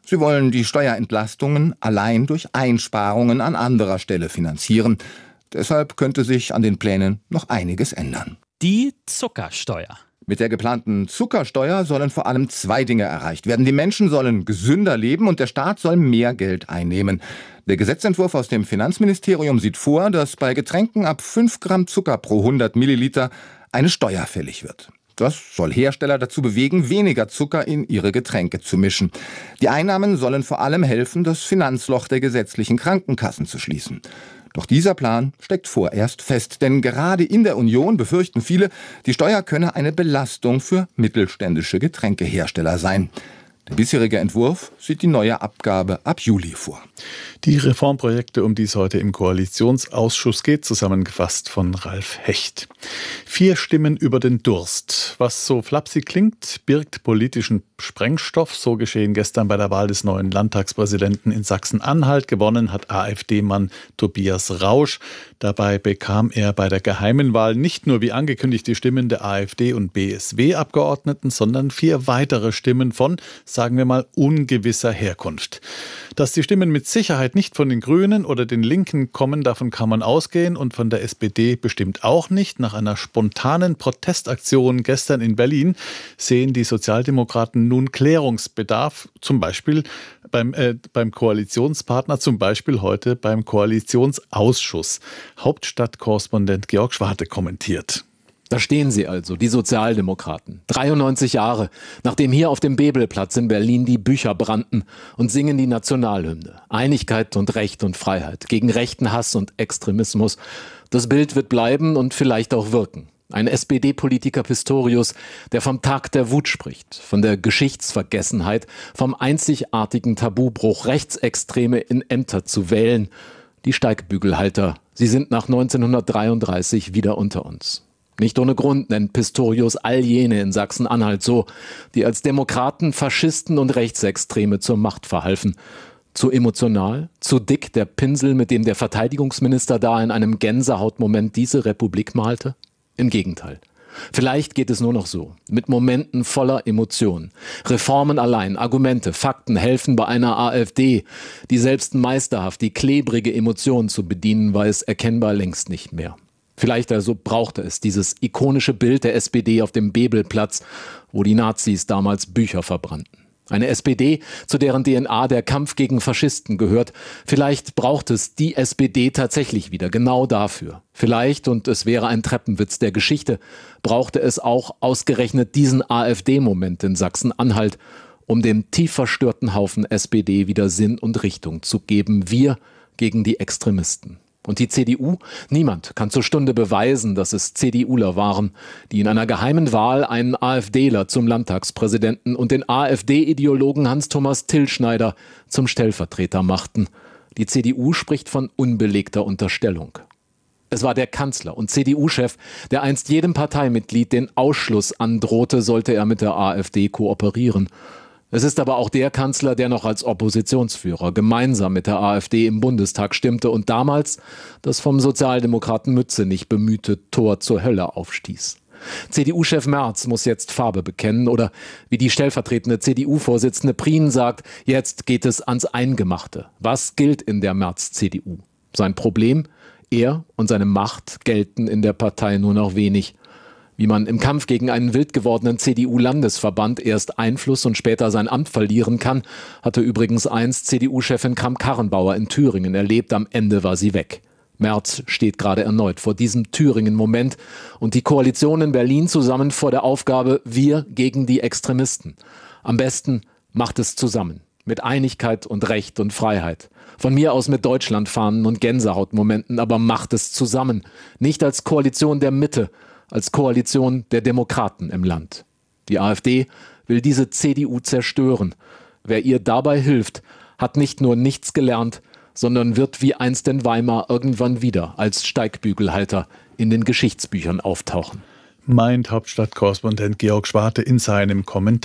Sie wollen die Steuerentlastungen allein durch Einsparungen an anderer Stelle finanzieren. Deshalb könnte sich an den Plänen noch einiges ändern. Die Zuckersteuer. Mit der geplanten Zuckersteuer sollen vor allem zwei Dinge erreicht werden. Die Menschen sollen gesünder leben und der Staat soll mehr Geld einnehmen. Der Gesetzentwurf aus dem Finanzministerium sieht vor, dass bei Getränken ab fünf Gramm Zucker pro hundert Milliliter eine Steuer fällig wird. Das soll Hersteller dazu bewegen, weniger Zucker in ihre Getränke zu mischen. Die Einnahmen sollen vor allem helfen, das Finanzloch der gesetzlichen Krankenkassen zu schließen. Doch dieser Plan steckt vorerst fest, denn gerade in der Union befürchten viele, die Steuer könne eine Belastung für mittelständische Getränkehersteller sein. Der bisherige Entwurf sieht die neue Abgabe ab Juli vor. Die Reformprojekte, um die es heute im Koalitionsausschuss geht, zusammengefasst von Ralf Hecht. Vier Stimmen über den Durst. Was so flapsig klingt, birgt politischen Sprengstoff. So geschehen gestern bei der Wahl des neuen Landtagspräsidenten in Sachsen-Anhalt. Gewonnen hat AfD-Mann Tobias Rausch. Dabei bekam er bei der geheimen Wahl nicht nur wie angekündigt die Stimmen der AfD und B S W-Abgeordneten, sondern vier weitere Stimmen von, sagen wir mal, ungewisser Herkunft. Dass die Stimmen mit Sicherheit nicht von den Grünen oder den Linken kommen, davon kann man ausgehen, und von der S P D bestimmt auch nicht. Nach einer spontanen Protestaktion gestern in Berlin sehen die Sozialdemokraten nun Klärungsbedarf, zum Beispiel beim, äh, beim Koalitionspartner, zum Beispiel heute beim Koalitionsausschuss. Hauptstadtkorrespondent Georg Schwarte kommentiert. Da stehen sie also, die Sozialdemokraten. dreiundneunzig Jahre, nachdem hier auf dem Bebelplatz in Berlin die Bücher brannten, und singen die Nationalhymne. Einigkeit und Recht und Freiheit, gegen rechten Hass und Extremismus. Das Bild wird bleiben und vielleicht auch wirken. Ein S P D-Politiker Pistorius, der vom Tag der Wut spricht, von der Geschichtsvergessenheit, vom einzigartigen Tabubruch, Rechtsextreme in Ämter zu wählen. Die Steigbügelhalter, sie sind nach neunzehnhundertdreiunddreißig wieder unter uns. Nicht ohne Grund nennt Pistorius all jene in Sachsen-Anhalt so, die als Demokraten, Faschisten und Rechtsextreme zur Macht verhalfen. Zu emotional? Zu dick der Pinsel, mit dem der Verteidigungsminister da in einem Gänsehautmoment diese Republik malte? Im Gegenteil. Vielleicht geht es nur noch so, mit Momenten voller Emotionen. Reformen allein, Argumente, Fakten helfen bei einer AfD, die selbst meisterhaft die klebrige Emotion zu bedienen weiß, erkennbar längst nicht mehr. Vielleicht also brauchte es dieses ikonische Bild der S P D auf dem Bebelplatz, wo die Nazis damals Bücher verbrannten. Eine S P D, zu deren D N A der Kampf gegen Faschisten gehört. Vielleicht braucht es die S P D tatsächlich wieder, genau dafür. Vielleicht, und es wäre ein Treppenwitz der Geschichte, brauchte es auch ausgerechnet diesen AfD-Moment in Sachsen-Anhalt, um dem tief verstörten Haufen S P D wieder Sinn und Richtung zu geben. Wir gegen die Extremisten. Und die C D U? Niemand kann zur Stunde beweisen, dass es CDUler waren, die in einer geheimen Wahl einen AfDler zum Landtagspräsidenten und den AfD-Ideologen Hans-Thomas Tillschneider zum Stellvertreter machten. Die C D U spricht von unbelegter Unterstellung. Es war der Kanzler und C D U-Chef, der einst jedem Parteimitglied den Ausschluss androhte, sollte er mit der AfD kooperieren. Es ist aber auch der Kanzler, der noch als Oppositionsführer gemeinsam mit der AfD im Bundestag stimmte und damals das vom Sozialdemokraten Mützenich bemühte Tor zur Hölle aufstieß. C D U-Chef Merz muss jetzt Farbe bekennen oder, wie die stellvertretende C D U-Vorsitzende Prien sagt, jetzt geht es ans Eingemachte. Was gilt in der Merz-C D U? Sein Problem? Er und seine Macht gelten in der Partei nur noch wenig. Wie man im Kampf gegen einen wild gewordenen C D U-Landesverband erst Einfluss und später sein Amt verlieren kann, hatte übrigens einst C D U-Chefin Kramp-Karrenbauer in Thüringen erlebt. Am Ende war sie weg. Merz steht gerade erneut vor diesem Thüringen-Moment und die Koalition in Berlin zusammen vor der Aufgabe, wir gegen die Extremisten. Am besten macht es zusammen. Mit Einigkeit und Recht und Freiheit. Von mir aus mit Deutschlandfahnen und Gänsehautmomenten, aber macht es zusammen. Nicht als Koalition der Mitte, als Koalition der Demokraten im Land. Die AfD will diese C D U zerstören. Wer ihr dabei hilft, hat nicht nur nichts gelernt, sondern wird wie einst in Weimar irgendwann wieder als Steigbügelhalter in den Geschichtsbüchern auftauchen. Meint Hauptstadtkorrespondent Georg Schwarte in seinem Kommentar.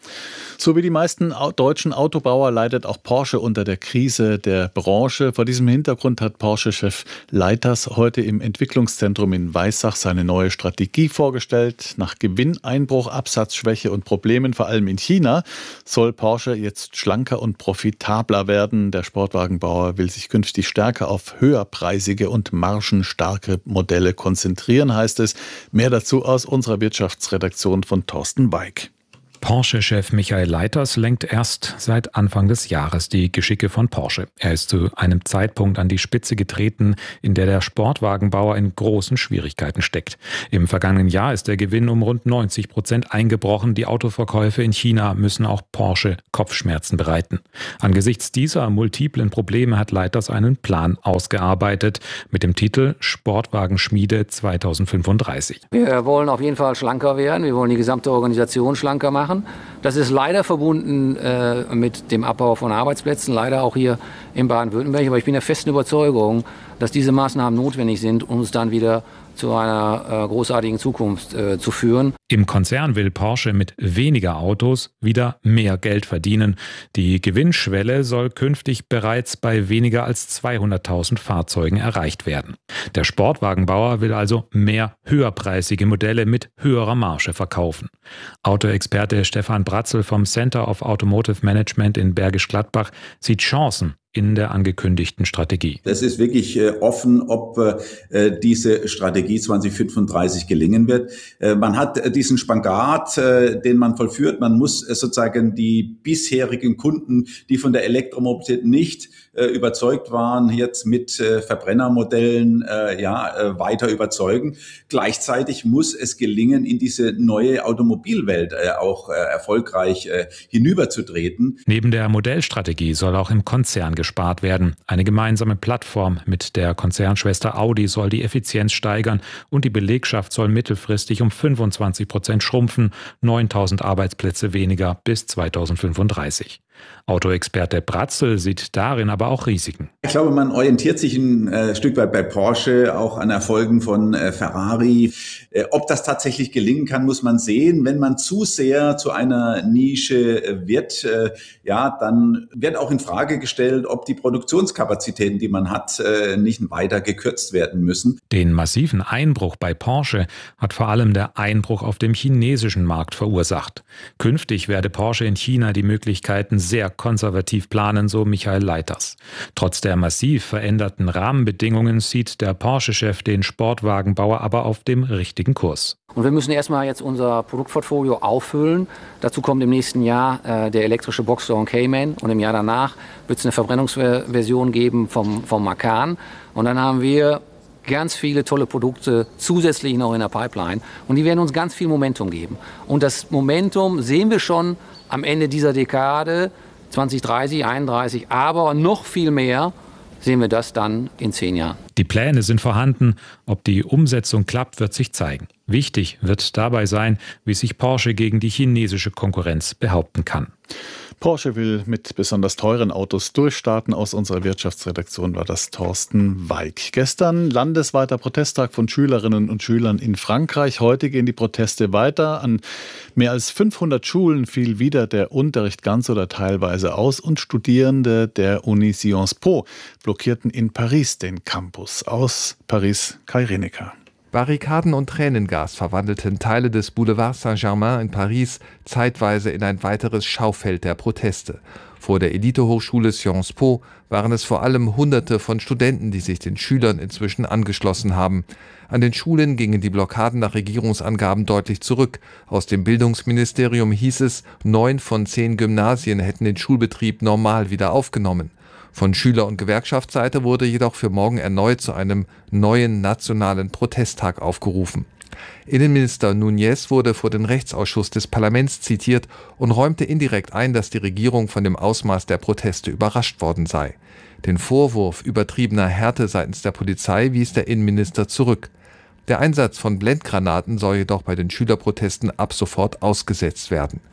So wie die meisten deutschen Autobauer leidet auch Porsche unter der Krise der Branche. Vor diesem Hintergrund hat Porsche-Chef Leiters heute im Entwicklungszentrum in Weissach seine neue Strategie vorgestellt. Nach Gewinneinbruch, Absatzschwäche und Problemen vor allem in China soll Porsche jetzt schlanker und profitabler werden. Der Sportwagenbauer will sich künftig stärker auf höherpreisige und margenstarke Modelle konzentrieren, heißt es. Mehr dazu aus unserer Wirtschaftsredaktion von Thorsten Weig. Porsche-Chef Michael Leiters lenkt erst seit Anfang des Jahres die Geschicke von Porsche. Er ist zu einem Zeitpunkt an die Spitze getreten, in der der Sportwagenbauer in großen Schwierigkeiten steckt. Im vergangenen Jahr ist der Gewinn um rund neunzig Prozent eingebrochen. Die Autoverkäufe in China müssen auch Porsche Kopfschmerzen bereiten. Angesichts dieser multiplen Probleme hat Leiters einen Plan ausgearbeitet mit dem Titel Sportwagenschmiede zweitausendfünfunddreißig. Wir wollen auf jeden Fall schlanker werden. Wir wollen die gesamte Organisation schlanker machen. Das ist leider verbunden äh, mit dem Abbau von Arbeitsplätzen, leider auch hier in Baden-Württemberg. Aber ich bin der festen Überzeugung, dass diese Maßnahmen notwendig sind, um uns dann wieder zu einer äh, großartigen Zukunft äh, zu führen. Im Konzern will Porsche mit weniger Autos wieder mehr Geld verdienen. Die Gewinnschwelle soll künftig bereits bei weniger als zweihunderttausend Fahrzeugen erreicht werden. Der Sportwagenbauer will also mehr höherpreisige Modelle mit höherer Marge verkaufen. Autoexperte Stefan Bratzel vom Center of Automotive Management in Bergisch Gladbach sieht Chancen in der angekündigten Strategie. Es ist wirklich äh, offen, ob äh, diese Strategie zweitausendfünfunddreißig gelingen wird. Äh, man hat äh, diesen Spagat, äh, den man vollführt. Man muss äh, sozusagen die bisherigen Kunden, die von der Elektromobilität nicht äh, überzeugt waren, jetzt mit äh, Verbrennermodellen äh, ja äh, weiter überzeugen. Gleichzeitig muss es gelingen, in diese neue Automobilwelt äh, auch äh, erfolgreich äh, hinüberzutreten. Neben der Modellstrategie soll auch im Konzern gespart werden. Eine gemeinsame Plattform mit der Konzernschwester Audi soll die Effizienz steigern und die Belegschaft soll mittelfristig um fünfundzwanzig Prozent schrumpfen, neuntausend Arbeitsplätze weniger bis zweitausendfünfunddreißig. Autoexperte Bratzel sieht darin aber auch Risiken. Ich glaube, man orientiert sich ein äh, Stück weit bei Porsche auch an Erfolgen von äh, Ferrari. Äh, ob das tatsächlich gelingen kann, muss man sehen. Wenn man zu sehr zu einer Nische äh, wird, äh, ja, dann wird auch in Frage gestellt, ob die Produktionskapazitäten, die man hat, äh, nicht weiter gekürzt werden müssen. Den massiven Einbruch bei Porsche hat vor allem der Einbruch auf dem chinesischen Markt verursacht. Künftig werde Porsche in China die Möglichkeiten sehr konservativ planen, so Michael Leiters. Trotz der massiv veränderten Rahmenbedingungen sieht der Porsche-Chef den Sportwagenbauer aber auf dem richtigen Kurs. Und wir müssen erstmal jetzt unser Produktportfolio auffüllen. Dazu kommt im nächsten Jahr äh, der elektrische Boxster und Cayman und im Jahr danach wird es eine Verbrennungsversion geben vom, vom Macan. Und dann haben wir ganz viele tolle Produkte zusätzlich noch in der Pipeline und die werden uns ganz viel Momentum geben. Und das Momentum sehen wir schon am Ende dieser Dekade, zwanzig dreißig, einunddreißig, aber noch viel mehr sehen wir das dann in zehn Jahren. Die Pläne sind vorhanden. Ob die Umsetzung klappt, wird sich zeigen. Wichtig wird dabei sein, wie sich Porsche gegen die chinesische Konkurrenz behaupten kann. Porsche will mit besonders teuren Autos durchstarten. Aus unserer Wirtschaftsredaktion war das Thorsten Weig. Gestern landesweiter Protesttag von Schülerinnen und Schülern in Frankreich. Heute gehen die Proteste weiter. An mehr als fünfhundert Schulen fiel wieder der Unterricht ganz oder teilweise aus und Studierende der Uni Sciences Po blockierten in Paris den Campus. Aus Paris Kai Reneker. Barrikaden und Tränengas verwandelten Teile des Boulevard Saint-Germain in Paris zeitweise in ein weiteres Schaufeld der Proteste. Vor der Elitehochschule Sciences Po waren es vor allem Hunderte von Studenten, die sich den Schülern inzwischen angeschlossen haben. An den Schulen gingen die Blockaden nach Regierungsangaben deutlich zurück. Aus dem Bildungsministerium hieß es, neun von zehn Gymnasien hätten den Schulbetrieb normal wieder aufgenommen. Von Schüler- und Gewerkschaftsseite wurde jedoch für morgen erneut zu einem neuen nationalen Protesttag aufgerufen. Innenminister Núñez wurde vor den Rechtsausschuss des Parlaments zitiert und räumte indirekt ein, dass die Regierung von dem Ausmaß der Proteste überrascht worden sei. Den Vorwurf übertriebener Härte seitens der Polizei wies der Innenminister zurück. Der Einsatz von Blendgranaten soll jedoch bei den Schülerprotesten ab sofort ausgesetzt werden.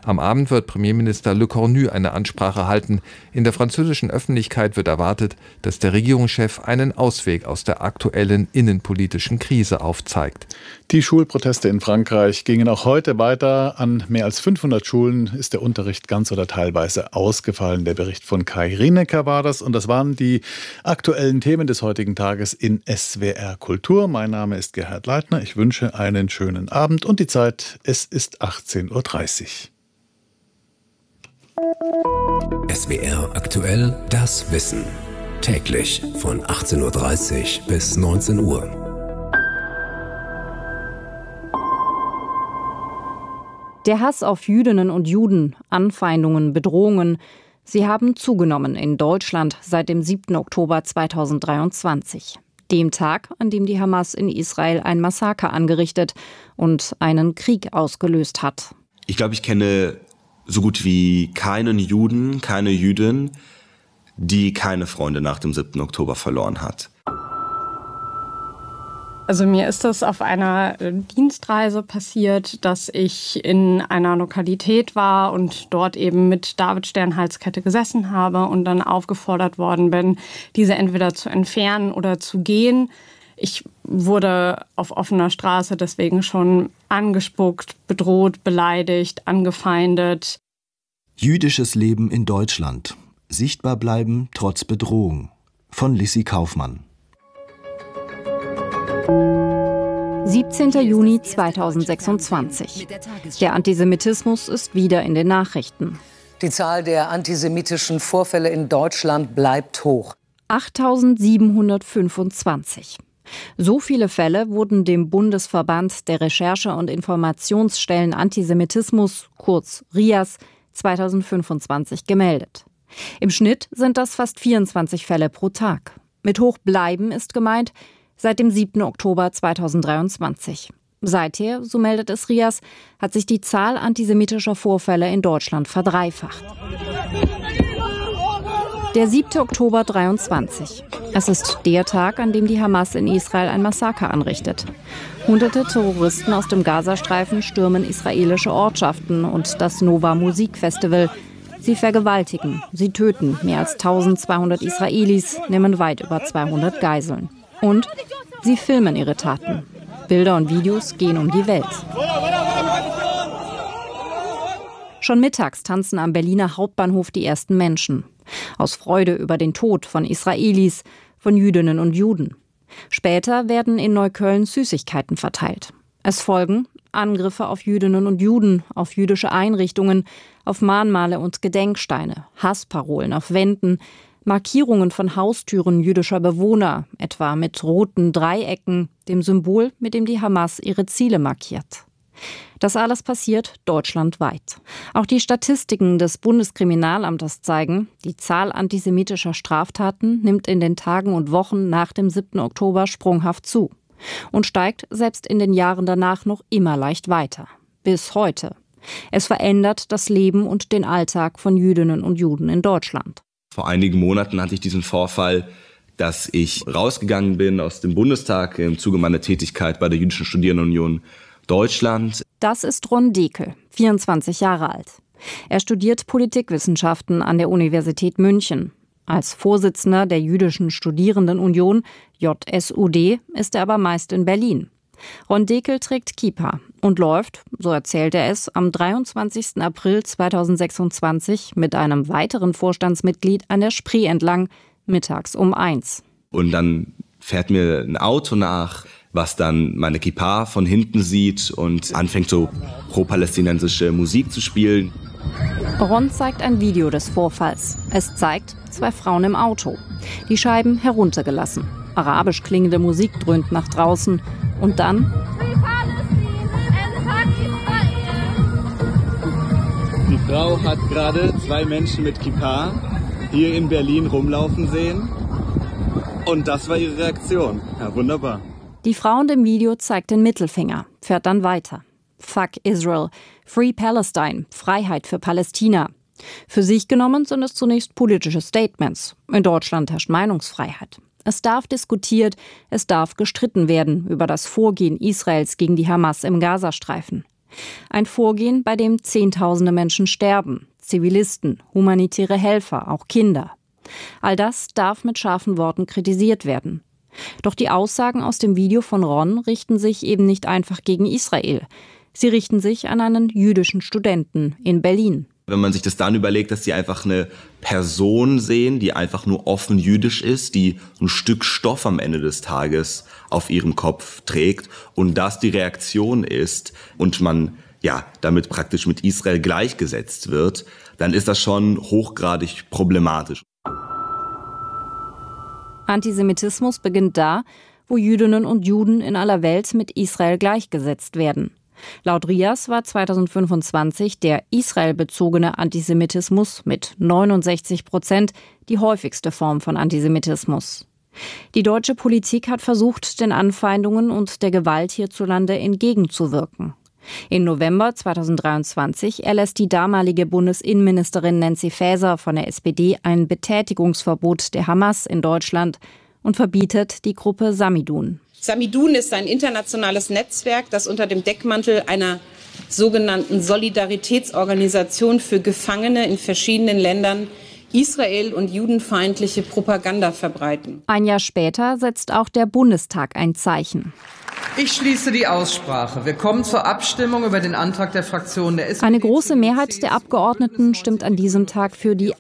Am Abend wird Premierminister Le Cornu eine Ansprache halten. In der französischen Öffentlichkeit wird erwartet, dass der Regierungschef einen Ausweg aus der aktuellen innenpolitischen Krise aufzeigt. Die Schulproteste in Frankreich gingen auch heute weiter. An mehr als fünfhundert Schulen ist der Unterricht ganz oder teilweise ausgefallen. Der Bericht von Kai Rinecker war das. Und das waren die aktuellen Themen des heutigen Tages in S W R Kultur. Mein Name ist Gerhard Leitner. Ich wünsche einen schönen Abend und die Zeit, es ist achtzehn Uhr dreißig. S W R aktuell, das Wissen. Täglich von achtzehn Uhr dreißig bis neunzehn Uhr. Der Hass auf Jüdinnen und Juden, Anfeindungen, Bedrohungen, sie haben zugenommen in Deutschland seit dem siebten Oktober zweitausenddreiundzwanzig. Dem Tag, an dem die Hamas in Israel ein Massaker angerichtet und einen Krieg ausgelöst hat. Ich glaube, ich kenne so gut wie keinen Juden, keine Jüdin, die keine Freunde nach dem siebten Oktober verloren hat. Also mir ist das auf einer Dienstreise passiert, dass ich in einer Lokalität war und dort eben mit Davidstern-Halskette gesessen habe und dann aufgefordert worden bin, diese entweder zu entfernen oder zu gehen. Ich wurde auf offener Straße deswegen schon angespuckt, bedroht, beleidigt, angefeindet. Jüdisches Leben in Deutschland. Sichtbar bleiben trotz Bedrohung. Von Lissi Kaufmann. siebzehnten Juni zweitausendsechsundzwanzig. Der Antisemitismus ist wieder in den Nachrichten. Die Zahl der antisemitischen Vorfälle in Deutschland bleibt hoch. achttausendsiebenhundertfünfundzwanzig. So viele Fälle wurden dem Bundesverband der Recherche- und Informationsstellen Antisemitismus, kurz R I A S, zweitausendfünfundzwanzig gemeldet. Im Schnitt sind das fast vierundzwanzig Fälle pro Tag. Mit hoch bleiben ist gemeint, seit dem siebten Oktober zweitausenddreiundzwanzig. Seither, so meldet es R I A S, hat sich die Zahl antisemitischer Vorfälle in Deutschland verdreifacht. Der siebte Oktober dreiundzwanzig. Es ist der Tag, an dem die Hamas in Israel ein Massaker anrichtet. Hunderte Terroristen aus dem Gazastreifen stürmen israelische Ortschaften und das Nova Musikfestival. Sie vergewaltigen, sie töten mehr als eintausendzweihundert Israelis, nehmen weit über zweihundert Geiseln. Und sie filmen ihre Taten. Bilder und Videos gehen um die Welt. Schon mittags tanzen am Berliner Hauptbahnhof die ersten Menschen. Aus Freude über den Tod von Israelis, von Jüdinnen und Juden. Später werden in Neukölln Süßigkeiten verteilt. Es folgen Angriffe auf Jüdinnen und Juden, auf jüdische Einrichtungen, auf Mahnmale und Gedenksteine, Hassparolen auf Wänden, Markierungen von Haustüren jüdischer Bewohner, etwa mit roten Dreiecken, dem Symbol, mit dem die Hamas ihre Ziele markiert. Das alles passiert deutschlandweit. Auch die Statistiken des Bundeskriminalamtes zeigen, die Zahl antisemitischer Straftaten nimmt in den Tagen und Wochen nach dem siebten Oktober sprunghaft zu und steigt selbst in den Jahren danach noch immer leicht weiter. Bis heute. Es verändert das Leben und den Alltag von Jüdinnen und Juden in Deutschland. Vor einigen Monaten hatte ich diesen Vorfall, dass ich rausgegangen bin aus dem Bundestag im Zuge meiner Tätigkeit bei der Jüdischen Studierendenunion Deutschland. Das ist Ron Dekel, vierundzwanzig Jahre alt. Er studiert Politikwissenschaften an der Universität München. Als Vorsitzender der Jüdischen Studierendenunion, J S U D, ist er aber meist in Berlin. Ron Dekel trägt Kippa und läuft, so erzählt er es, am dreiundzwanzigsten April zweitausendsechsundzwanzig mit einem weiteren Vorstandsmitglied an der Spree entlang, mittags um eins. Und dann fährt mir ein Auto nach, was dann meine Kippa von hinten sieht und anfängt so pro-palästinensische Musik zu spielen. Ron zeigt ein Video des Vorfalls. Es zeigt zwei Frauen im Auto. Die Scheiben heruntergelassen. Arabisch klingende Musik dröhnt nach draußen. Und dann... Die Frau hat gerade zwei Menschen mit Kippa hier in Berlin rumlaufen sehen. Und das war ihre Reaktion. Ja, wunderbar. Die Frau in dem Video zeigt den Mittelfinger, fährt dann weiter. Fuck Israel, Free Palestine, Freiheit für Palästina. Für sich genommen sind es zunächst politische Statements. In Deutschland herrscht Meinungsfreiheit. Es darf diskutiert, es darf gestritten werden über das Vorgehen Israels gegen die Hamas im Gazastreifen. Ein Vorgehen, bei dem Zehntausende Menschen sterben. Zivilisten, humanitäre Helfer, auch Kinder. All das darf mit scharfen Worten kritisiert werden. Doch die Aussagen aus dem Video von Ron richten sich eben nicht einfach gegen Israel. Sie richten sich an einen jüdischen Studenten in Berlin. Wenn man sich das dann überlegt, dass sie einfach eine Person sehen, die einfach nur offen jüdisch ist, die ein Stück Stoff am Ende des Tages auf ihrem Kopf trägt und das die Reaktion ist und man ja damit praktisch mit Israel gleichgesetzt wird, dann ist das schon hochgradig problematisch. Antisemitismus beginnt da, wo Jüdinnen und Juden in aller Welt mit Israel gleichgesetzt werden. Laut RIAS war zweitausendfünfundzwanzig der israelbezogene Antisemitismus mit neunundsechzig Prozent die häufigste Form von Antisemitismus. Die deutsche Politik hat versucht, den Anfeindungen und der Gewalt hierzulande entgegenzuwirken. Im November zweitausenddreiundzwanzig erlässt die damalige Bundesinnenministerin Nancy Faeser von der S P D ein Betätigungsverbot der Hamas in Deutschland und verbietet die Gruppe Samidun. Samidun ist ein internationales Netzwerk, das unter dem Deckmantel einer sogenannten Solidaritätsorganisation für Gefangene in verschiedenen Ländern Israel- und judenfeindliche Propaganda verbreiten. Ein Jahr später setzt auch der Bundestag ein Zeichen. Ich schließe die Aussprache. Wir kommen zur Abstimmung über den Antrag der Fraktion der S P D. Eine große Mehrheit der Abgeordneten stimmt an diesem Tag für die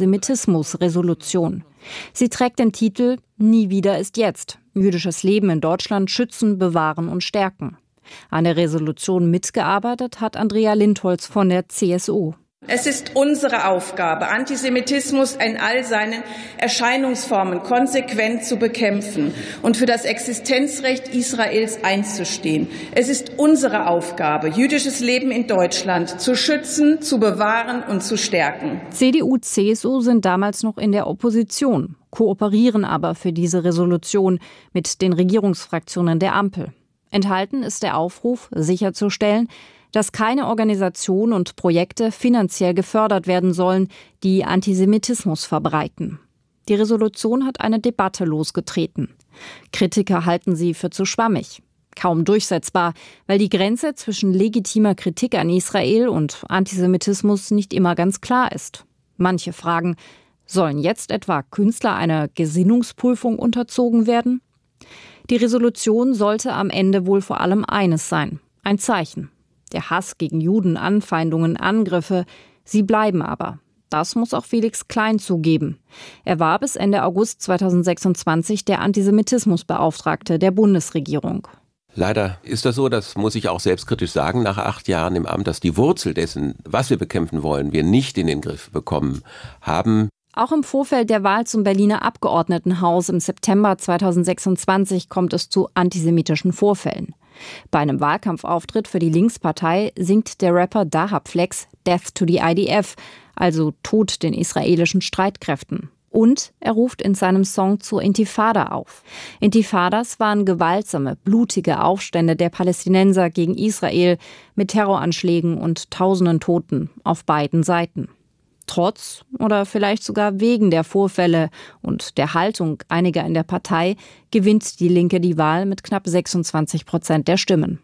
Antisemitismus-Resolution. Sie trägt den Titel »Nie wieder ist jetzt. Jüdisches Leben in Deutschland schützen, bewahren und stärken«. An der Resolution mitgearbeitet hat Andrea Lindholz von der C S U. Es ist unsere Aufgabe, Antisemitismus in all seinen Erscheinungsformen konsequent zu bekämpfen und für das Existenzrecht Israels einzustehen. Es ist unsere Aufgabe, jüdisches Leben in Deutschland zu schützen, zu bewahren und zu stärken. C D U, C S U sind damals noch in der Opposition, kooperieren aber für diese Resolution mit den Regierungsfraktionen der Ampel. Enthalten ist der Aufruf, sicherzustellen, dass keine Organisationen und Projekte finanziell gefördert werden sollen, die Antisemitismus verbreiten. Die Resolution hat eine Debatte losgetreten. Kritiker halten sie für zu schwammig, kaum durchsetzbar, weil die Grenze zwischen legitimer Kritik an Israel und Antisemitismus nicht immer ganz klar ist. Manche fragen, sollen jetzt etwa Künstler einer Gesinnungsprüfung unterzogen werden? Die Resolution sollte am Ende wohl vor allem eines sein, ein Zeichen. Der Hass gegen Juden, Anfeindungen, Angriffe, sie bleiben aber. Das muss auch Felix Klein zugeben. Er war bis Ende August zweitausendsechsundzwanzig der Antisemitismusbeauftragte der Bundesregierung. Leider ist das so, das muss ich auch selbstkritisch sagen, nach acht Jahren im Amt, dass die Wurzel dessen, was wir bekämpfen wollen, wir nicht in den Griff bekommen haben. Auch im Vorfeld der Wahl zum Berliner Abgeordnetenhaus im September zweitausendsechsundzwanzig kommt es zu antisemitischen Vorfällen. Bei einem Wahlkampfauftritt für die Linkspartei singt der Rapper Dahab Flex Death to the I D F, also Tod den israelischen Streitkräften. Und er ruft in seinem Song zur Intifada auf. Intifadas waren gewaltsame, blutige Aufstände der Palästinenser gegen Israel mit Terroranschlägen und tausenden Toten auf beiden Seiten. Trotz oder vielleicht sogar wegen der Vorfälle und der Haltung einiger in der Partei gewinnt die Linke die Wahl mit knapp sechsundzwanzig Prozent der Stimmen.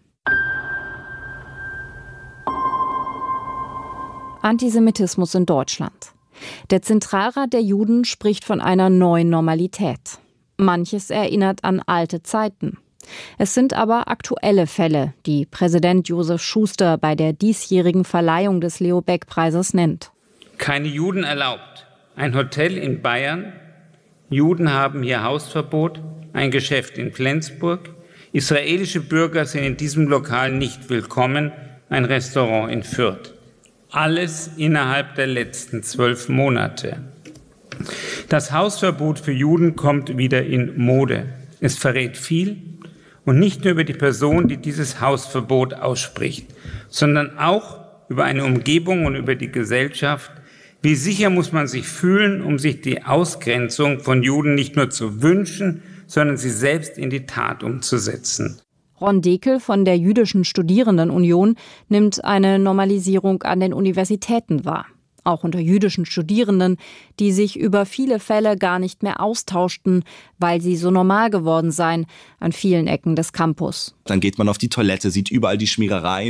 Antisemitismus in Deutschland. Der Zentralrat der Juden spricht von einer neuen Normalität. Manches erinnert an alte Zeiten. Es sind aber aktuelle Fälle, die Präsident Josef Schuster bei der diesjährigen Verleihung des Leo-Baeck-Preises nennt. Keine Juden erlaubt. Ein Hotel in Bayern. Juden haben hier Hausverbot. Ein Geschäft in Flensburg. Israelische Bürger sind in diesem Lokal nicht willkommen. Ein Restaurant in Fürth. Alles innerhalb der letzten zwölf Monate. Das Hausverbot für Juden kommt wieder in Mode. Es verrät viel und nicht nur über die Person, die dieses Hausverbot ausspricht, sondern auch über eine Umgebung und über die Gesellschaft. Wie sicher muss man sich fühlen, um sich die Ausgrenzung von Juden nicht nur zu wünschen, sondern sie selbst in die Tat umzusetzen? Ron Dekel von der Jüdischen Studierendenunion nimmt eine Normalisierung an den Universitäten wahr. Auch unter jüdischen Studierenden, die sich über viele Fälle gar nicht mehr austauschten, weil sie so normal geworden seien an vielen Ecken des Campus. Dann geht man auf die Toilette, sieht überall die Schmierereien.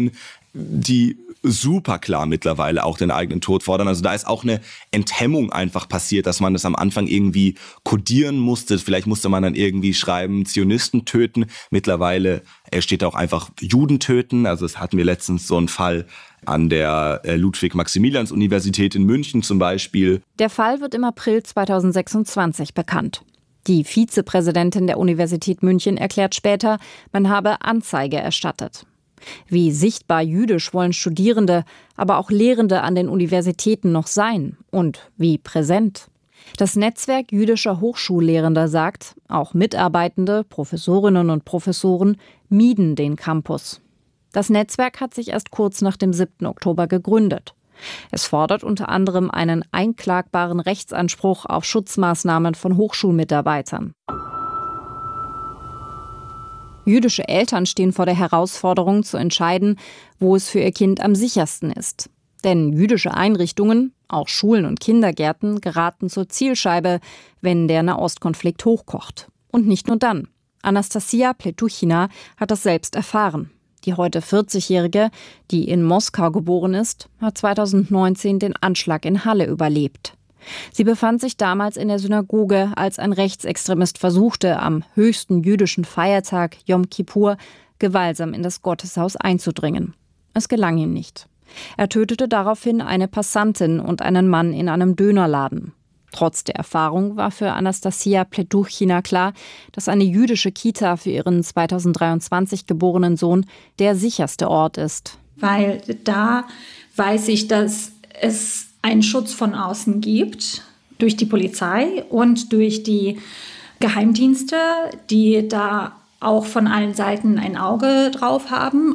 die super klar mittlerweile auch den eigenen Tod fordern. Also da ist auch eine Enthemmung einfach passiert, dass man das am Anfang irgendwie kodieren musste. Vielleicht musste man dann irgendwie schreiben, Zionisten töten. Mittlerweile steht auch einfach Juden töten. Also das hatten wir letztens so einen Fall an der Ludwig-Maximilians-Universität in München zum Beispiel. Der Fall wird im April zweitausendsechsundzwanzig bekannt. Die Vizepräsidentin der Universität München erklärt später, man habe Anzeige erstattet. Wie sichtbar jüdisch wollen Studierende, aber auch Lehrende an den Universitäten noch sein und wie präsent. Das Netzwerk jüdischer Hochschullehrender sagt, auch Mitarbeitende, Professorinnen und Professoren mieden den Campus. Das Netzwerk hat sich erst kurz nach dem siebten Oktober gegründet. Es fordert unter anderem einen einklagbaren Rechtsanspruch auf Schutzmaßnahmen von Hochschulmitarbeitern. Jüdische Eltern stehen vor der Herausforderung zu entscheiden, wo es für ihr Kind am sichersten ist. Denn jüdische Einrichtungen, auch Schulen und Kindergärten, geraten zur Zielscheibe, wenn der Nahostkonflikt hochkocht. Und nicht nur dann. Anastasia Pletuchina hat das selbst erfahren. Die heute vierzigjährige, die in Moskau geboren ist, hat zweitausendneunzehn den Anschlag in Halle überlebt. Sie befand sich damals in der Synagoge, als ein Rechtsextremist versuchte, am höchsten jüdischen Feiertag Yom Kippur gewaltsam in das Gotteshaus einzudringen. Es gelang ihm nicht. Er tötete daraufhin eine Passantin und einen Mann in einem Dönerladen. Trotz der Erfahrung war für Anastasia Pletuchina klar, dass eine jüdische Kita für ihren zweitausenddreiundzwanzig geborenen Sohn der sicherste Ort ist. Weil da weiß ich, dass es einen Schutz von außen gibt, durch die Polizei und durch die Geheimdienste, die da auch von allen Seiten ein Auge drauf haben.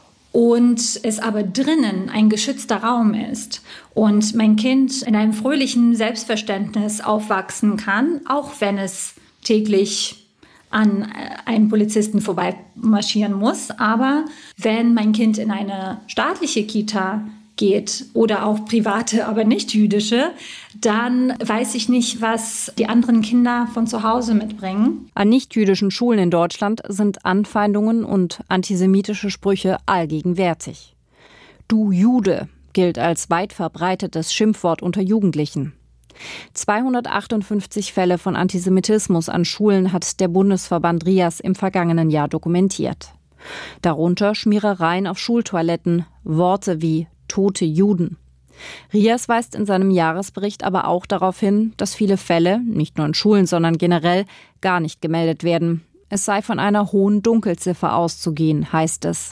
Und es aber drinnen ein geschützter Raum ist und mein Kind in einem fröhlichen Selbstverständnis aufwachsen kann, auch wenn es täglich an einem Polizisten vorbeimarschieren muss. Aber wenn mein Kind in eine staatliche Kita geht oder auch private, aber nicht jüdische, dann weiß ich nicht, was die anderen Kinder von zu Hause mitbringen. An nichtjüdischen Schulen in Deutschland sind Anfeindungen und antisemitische Sprüche allgegenwärtig. Du Jude gilt als weit verbreitetes Schimpfwort unter Jugendlichen. zweihundertachtundfünfzig Fälle von Antisemitismus an Schulen hat der Bundesverband RIAS im vergangenen Jahr dokumentiert. Darunter Schmierereien auf Schultoiletten, Worte wie tote Juden. RIAS weist in seinem Jahresbericht aber auch darauf hin, dass viele Fälle, nicht nur in Schulen, sondern generell, gar nicht gemeldet werden. Es sei von einer hohen Dunkelziffer auszugehen, heißt es.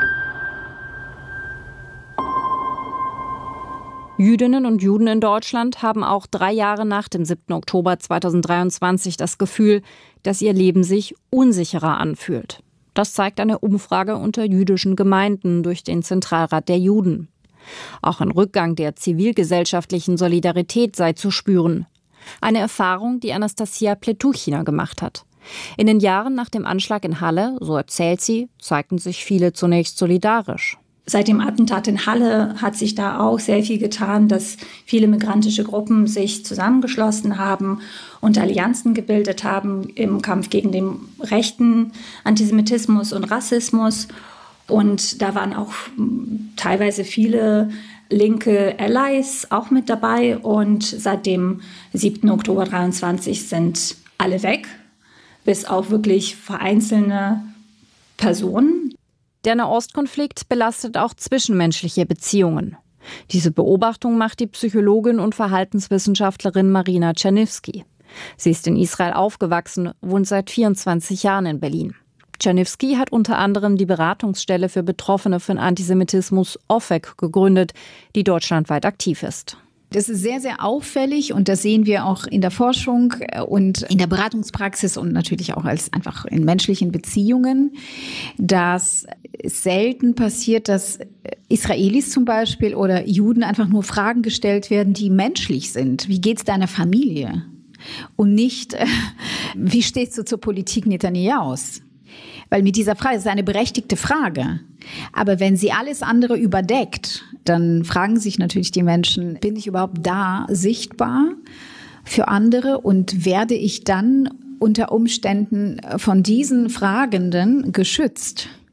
Jüdinnen und Juden in Deutschland haben auch drei Jahre nach dem siebten Oktober zweitausenddreiundzwanzig das Gefühl, dass ihr Leben sich unsicherer anfühlt. Das zeigt eine Umfrage unter jüdischen Gemeinden durch den Zentralrat der Juden. Auch ein Rückgang der zivilgesellschaftlichen Solidarität sei zu spüren. Eine Erfahrung, die Anastasia Pletuchina gemacht hat. In den Jahren nach dem Anschlag in Halle, so erzählt sie, zeigten sich viele zunächst solidarisch. Seit dem Attentat in Halle hat sich da auch sehr viel getan, dass viele migrantische Gruppen sich zusammengeschlossen haben und Allianzen gebildet haben im Kampf gegen den rechten Antisemitismus und Rassismus. Und da waren auch teilweise viele linke Allies auch mit dabei. Und seit dem siebten Oktober dreiundzwanzig sind alle weg, bis auf wirklich vereinzelte Personen. Der Nahostkonflikt belastet auch zwischenmenschliche Beziehungen. Diese Beobachtung macht die Psychologin und Verhaltenswissenschaftlerin Marina Czerniewski. Sie ist in Israel aufgewachsen, wohnt seit vierundzwanzig Jahren in Berlin. Czerniewski hat unter anderem die Beratungsstelle für Betroffene von Antisemitismus O F E C gegründet, die deutschlandweit aktiv ist. Das ist sehr, sehr auffällig und das sehen wir auch in der Forschung und in der Beratungspraxis und natürlich auch als einfach in menschlichen Beziehungen, dass es selten passiert, dass Israelis zum Beispiel oder Juden einfach nur Fragen gestellt werden, die menschlich sind. Wie geht's deiner Familie? Und nicht, wie stehst du zur Politik Netanyahus? Weil mit dieser Frage, das ist eine berechtigte Frage. Aber wenn sie alles andere überdeckt, dann fragen sich natürlich die Menschen, bin ich überhaupt da sichtbar für andere und werde ich dann unter Umständen von diesen Fragenden geschützt?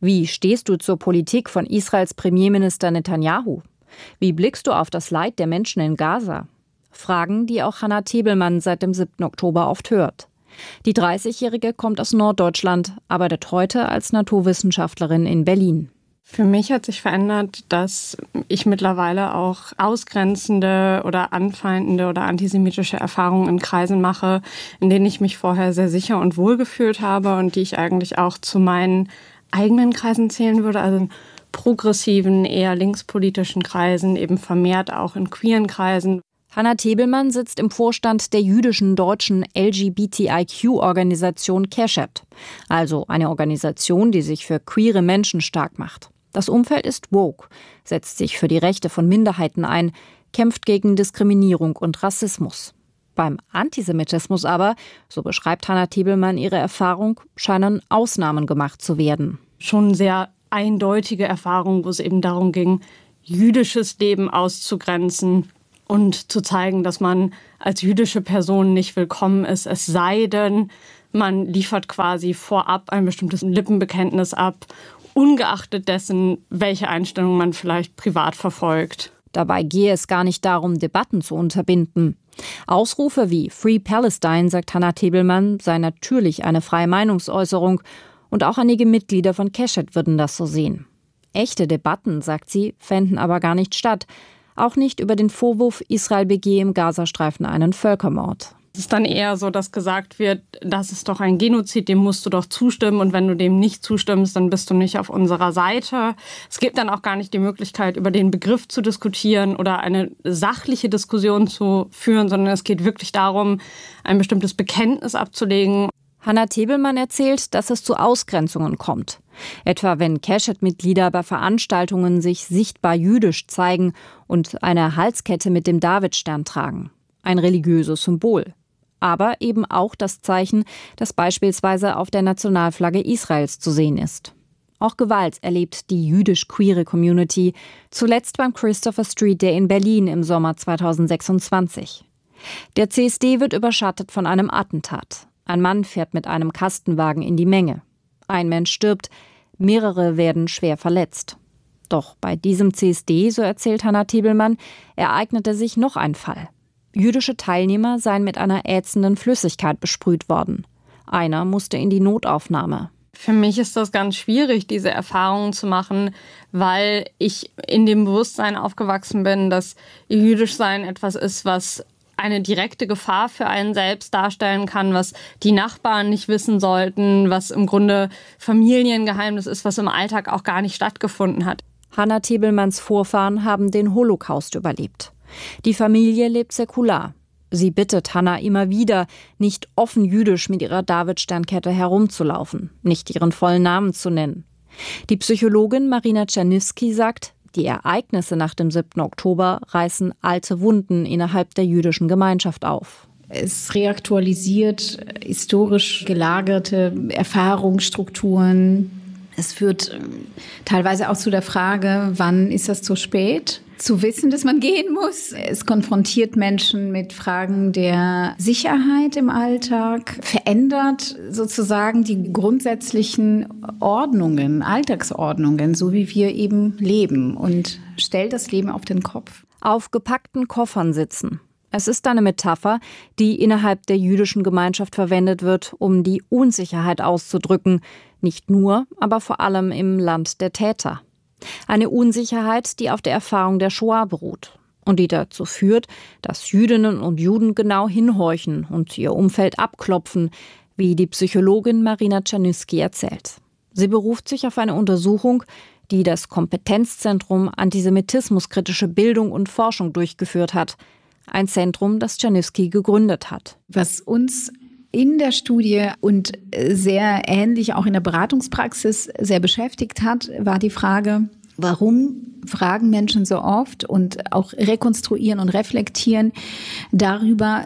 Wie stehst du zur Politik von Israels Premierminister Netanyahu? Wie blickst du auf das Leid der Menschen in Gaza? Fragen, die auch Hanna Tebelmann seit dem siebten Oktober oft hört. Die dreißigjährige kommt aus Norddeutschland, arbeitet heute als Naturwissenschaftlerin in Berlin. Für mich hat sich verändert, dass ich mittlerweile auch ausgrenzende oder anfeindende oder antisemitische Erfahrungen in Kreisen mache, in denen ich mich vorher sehr sicher und wohl gefühlt habe und die ich eigentlich auch zu meinen eigenen Kreisen zählen würde, also in progressiven, eher linkspolitischen Kreisen, eben vermehrt auch in queeren Kreisen. Hanna Tebelmann sitzt im Vorstand der jüdischen deutschen L G B T I Q-Organisation Keshet, also eine Organisation, die sich für queere Menschen stark macht. Das Umfeld ist woke, setzt sich für die Rechte von Minderheiten ein, kämpft gegen Diskriminierung und Rassismus. Beim Antisemitismus aber, so beschreibt Hanna Tebelmann ihre Erfahrung, scheinen Ausnahmen gemacht zu werden. Schon sehr eindeutige Erfahrungen, wo es eben darum ging, jüdisches Leben auszugrenzen und zu zeigen, dass man als jüdische Person nicht willkommen ist, es sei denn, man liefert quasi vorab ein bestimmtes Lippenbekenntnis ab, ungeachtet dessen, welche Einstellung man vielleicht privat verfolgt. Dabei gehe es gar nicht darum, Debatten zu unterbinden. Ausrufe wie Free Palestine, sagt Hanna Tebelmann, sei natürlich eine freie Meinungsäußerung und auch einige Mitglieder von Keshet würden das so sehen. Echte Debatten, sagt sie, fänden aber gar nicht statt. Auch nicht über den Vorwurf, Israel begehe im Gazastreifen einen Völkermord. Es ist dann eher so, dass gesagt wird, das ist doch ein Genozid, dem musst du doch zustimmen und wenn du dem nicht zustimmst, dann bist du nicht auf unserer Seite. Es gibt dann auch gar nicht die Möglichkeit, über den Begriff zu diskutieren oder eine sachliche Diskussion zu führen, sondern es geht wirklich darum, ein bestimmtes Bekenntnis abzulegen. Hanna Tebelmann erzählt, dass es zu Ausgrenzungen kommt. Etwa wenn Keshet-Mitglieder bei Veranstaltungen sich sichtbar jüdisch zeigen und eine Halskette mit dem Davidstern tragen. Ein religiöses Symbol. Aber eben auch das Zeichen, das beispielsweise auf der Nationalflagge Israels zu sehen ist. Auch Gewalt erlebt die jüdisch-queere Community, zuletzt beim Christopher Street Day in Berlin im Sommer zweitausendsechsundzwanzig. Der C S D wird überschattet von einem Attentat. Ein Mann fährt mit einem Kastenwagen in die Menge. Ein Mensch stirbt, mehrere werden schwer verletzt. Doch bei diesem C S D, so erzählt Hanna Tebelmann, ereignete sich noch ein Fall. Jüdische Teilnehmer seien mit einer ätzenden Flüssigkeit besprüht worden. Einer musste in die Notaufnahme. Für mich ist das ganz schwierig, diese Erfahrungen zu machen, weil ich in dem Bewusstsein aufgewachsen bin, dass Jüdischsein etwas ist, was eine direkte Gefahr für einen selbst darstellen kann, was die Nachbarn nicht wissen sollten, was im Grunde Familiengeheimnis ist, was im Alltag auch gar nicht stattgefunden hat. Hanna Tebelmanns Vorfahren haben den Holocaust überlebt. Die Familie lebt säkular. Sie bittet Hanna immer wieder, nicht offen jüdisch mit ihrer Davidsternkette herumzulaufen, nicht ihren vollen Namen zu nennen. Die Psychologin Marina Czerniewski sagt, die Ereignisse nach dem siebten Oktober reißen alte Wunden innerhalb der jüdischen Gemeinschaft auf. Es reaktualisiert historisch gelagerte Erfahrungsstrukturen. Es führt teilweise auch zu der Frage, wann ist das zu spät? Zu wissen, dass man gehen muss. Es konfrontiert Menschen mit Fragen der Sicherheit im Alltag, verändert sozusagen die grundsätzlichen Ordnungen, Alltagsordnungen, so wie wir eben leben und stellt das Leben auf den Kopf. Auf gepackten Koffern sitzen. Es ist eine Metapher, die innerhalb der jüdischen Gemeinschaft verwendet wird, um die Unsicherheit auszudrücken. Nicht nur, aber vor allem im Land der Täter. Eine Unsicherheit, die auf der Erfahrung der Shoah beruht und die dazu führt, dass Jüdinnen und Juden genau hinhorchen und ihr Umfeld abklopfen, wie die Psychologin Marina Czerniewski erzählt. Sie beruft sich auf eine Untersuchung, die das Kompetenzzentrum Antisemitismuskritische Bildung und Forschung durchgeführt hat. Ein Zentrum, das Czerniewski gegründet hat. Was uns in der Studie und sehr ähnlich auch in der Beratungspraxis sehr beschäftigt hat, war die Frage, warum fragen Menschen so oft und auch rekonstruieren und reflektieren darüber,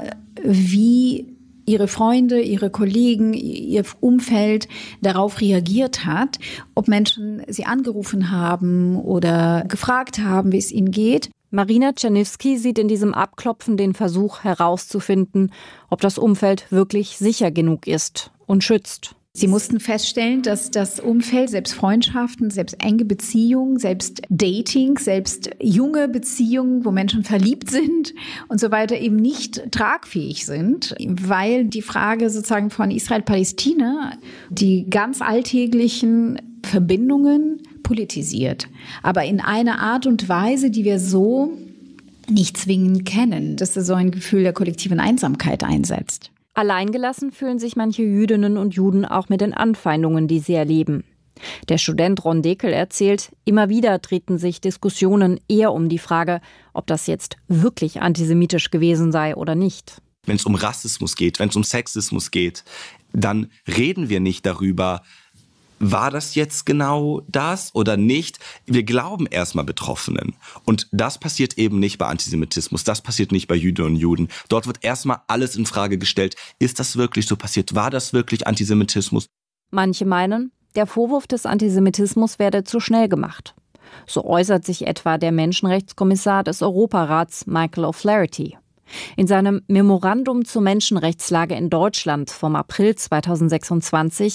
wie ihre Freunde, ihre Kollegen, ihr Umfeld darauf reagiert hat, ob Menschen sie angerufen haben oder gefragt haben, wie es ihnen geht. Marina Czerniewski sieht in diesem Abklopfen den Versuch herauszufinden, ob das Umfeld wirklich sicher genug ist und schützt. Sie mussten feststellen, dass das Umfeld, selbst Freundschaften, selbst enge Beziehungen, selbst Dating, selbst junge Beziehungen, wo Menschen verliebt sind und so weiter, eben nicht tragfähig sind, weil die Frage sozusagen von Israel-Palästina die ganz alltäglichen Verbindungen politisiert. Aber in einer Art und Weise, die wir so nicht zwingend kennen, dass so ein Gefühl der kollektiven Einsamkeit einsetzt. Alleingelassen fühlen sich manche Jüdinnen und Juden auch mit den Anfeindungen, die sie erleben. Der Student Ron Dekel erzählt, immer wieder drehten sich Diskussionen eher um die Frage, ob das jetzt wirklich antisemitisch gewesen sei oder nicht. Wenn es um Rassismus geht, wenn es um Sexismus geht, dann reden wir nicht darüber, war das jetzt genau das oder nicht? Wir glauben erstmal Betroffenen. Und das passiert eben nicht bei Antisemitismus. Das passiert nicht bei Jüdinnen und Juden. Dort wird erstmal alles in Frage gestellt. Ist das wirklich so passiert? War das wirklich Antisemitismus? Manche meinen, der Vorwurf des Antisemitismus werde zu schnell gemacht. So äußert sich etwa der Menschenrechtskommissar des Europarats Michael O'Flaherty. In seinem Memorandum zur Menschenrechtslage in Deutschland vom April zweitausendsechsundzwanzig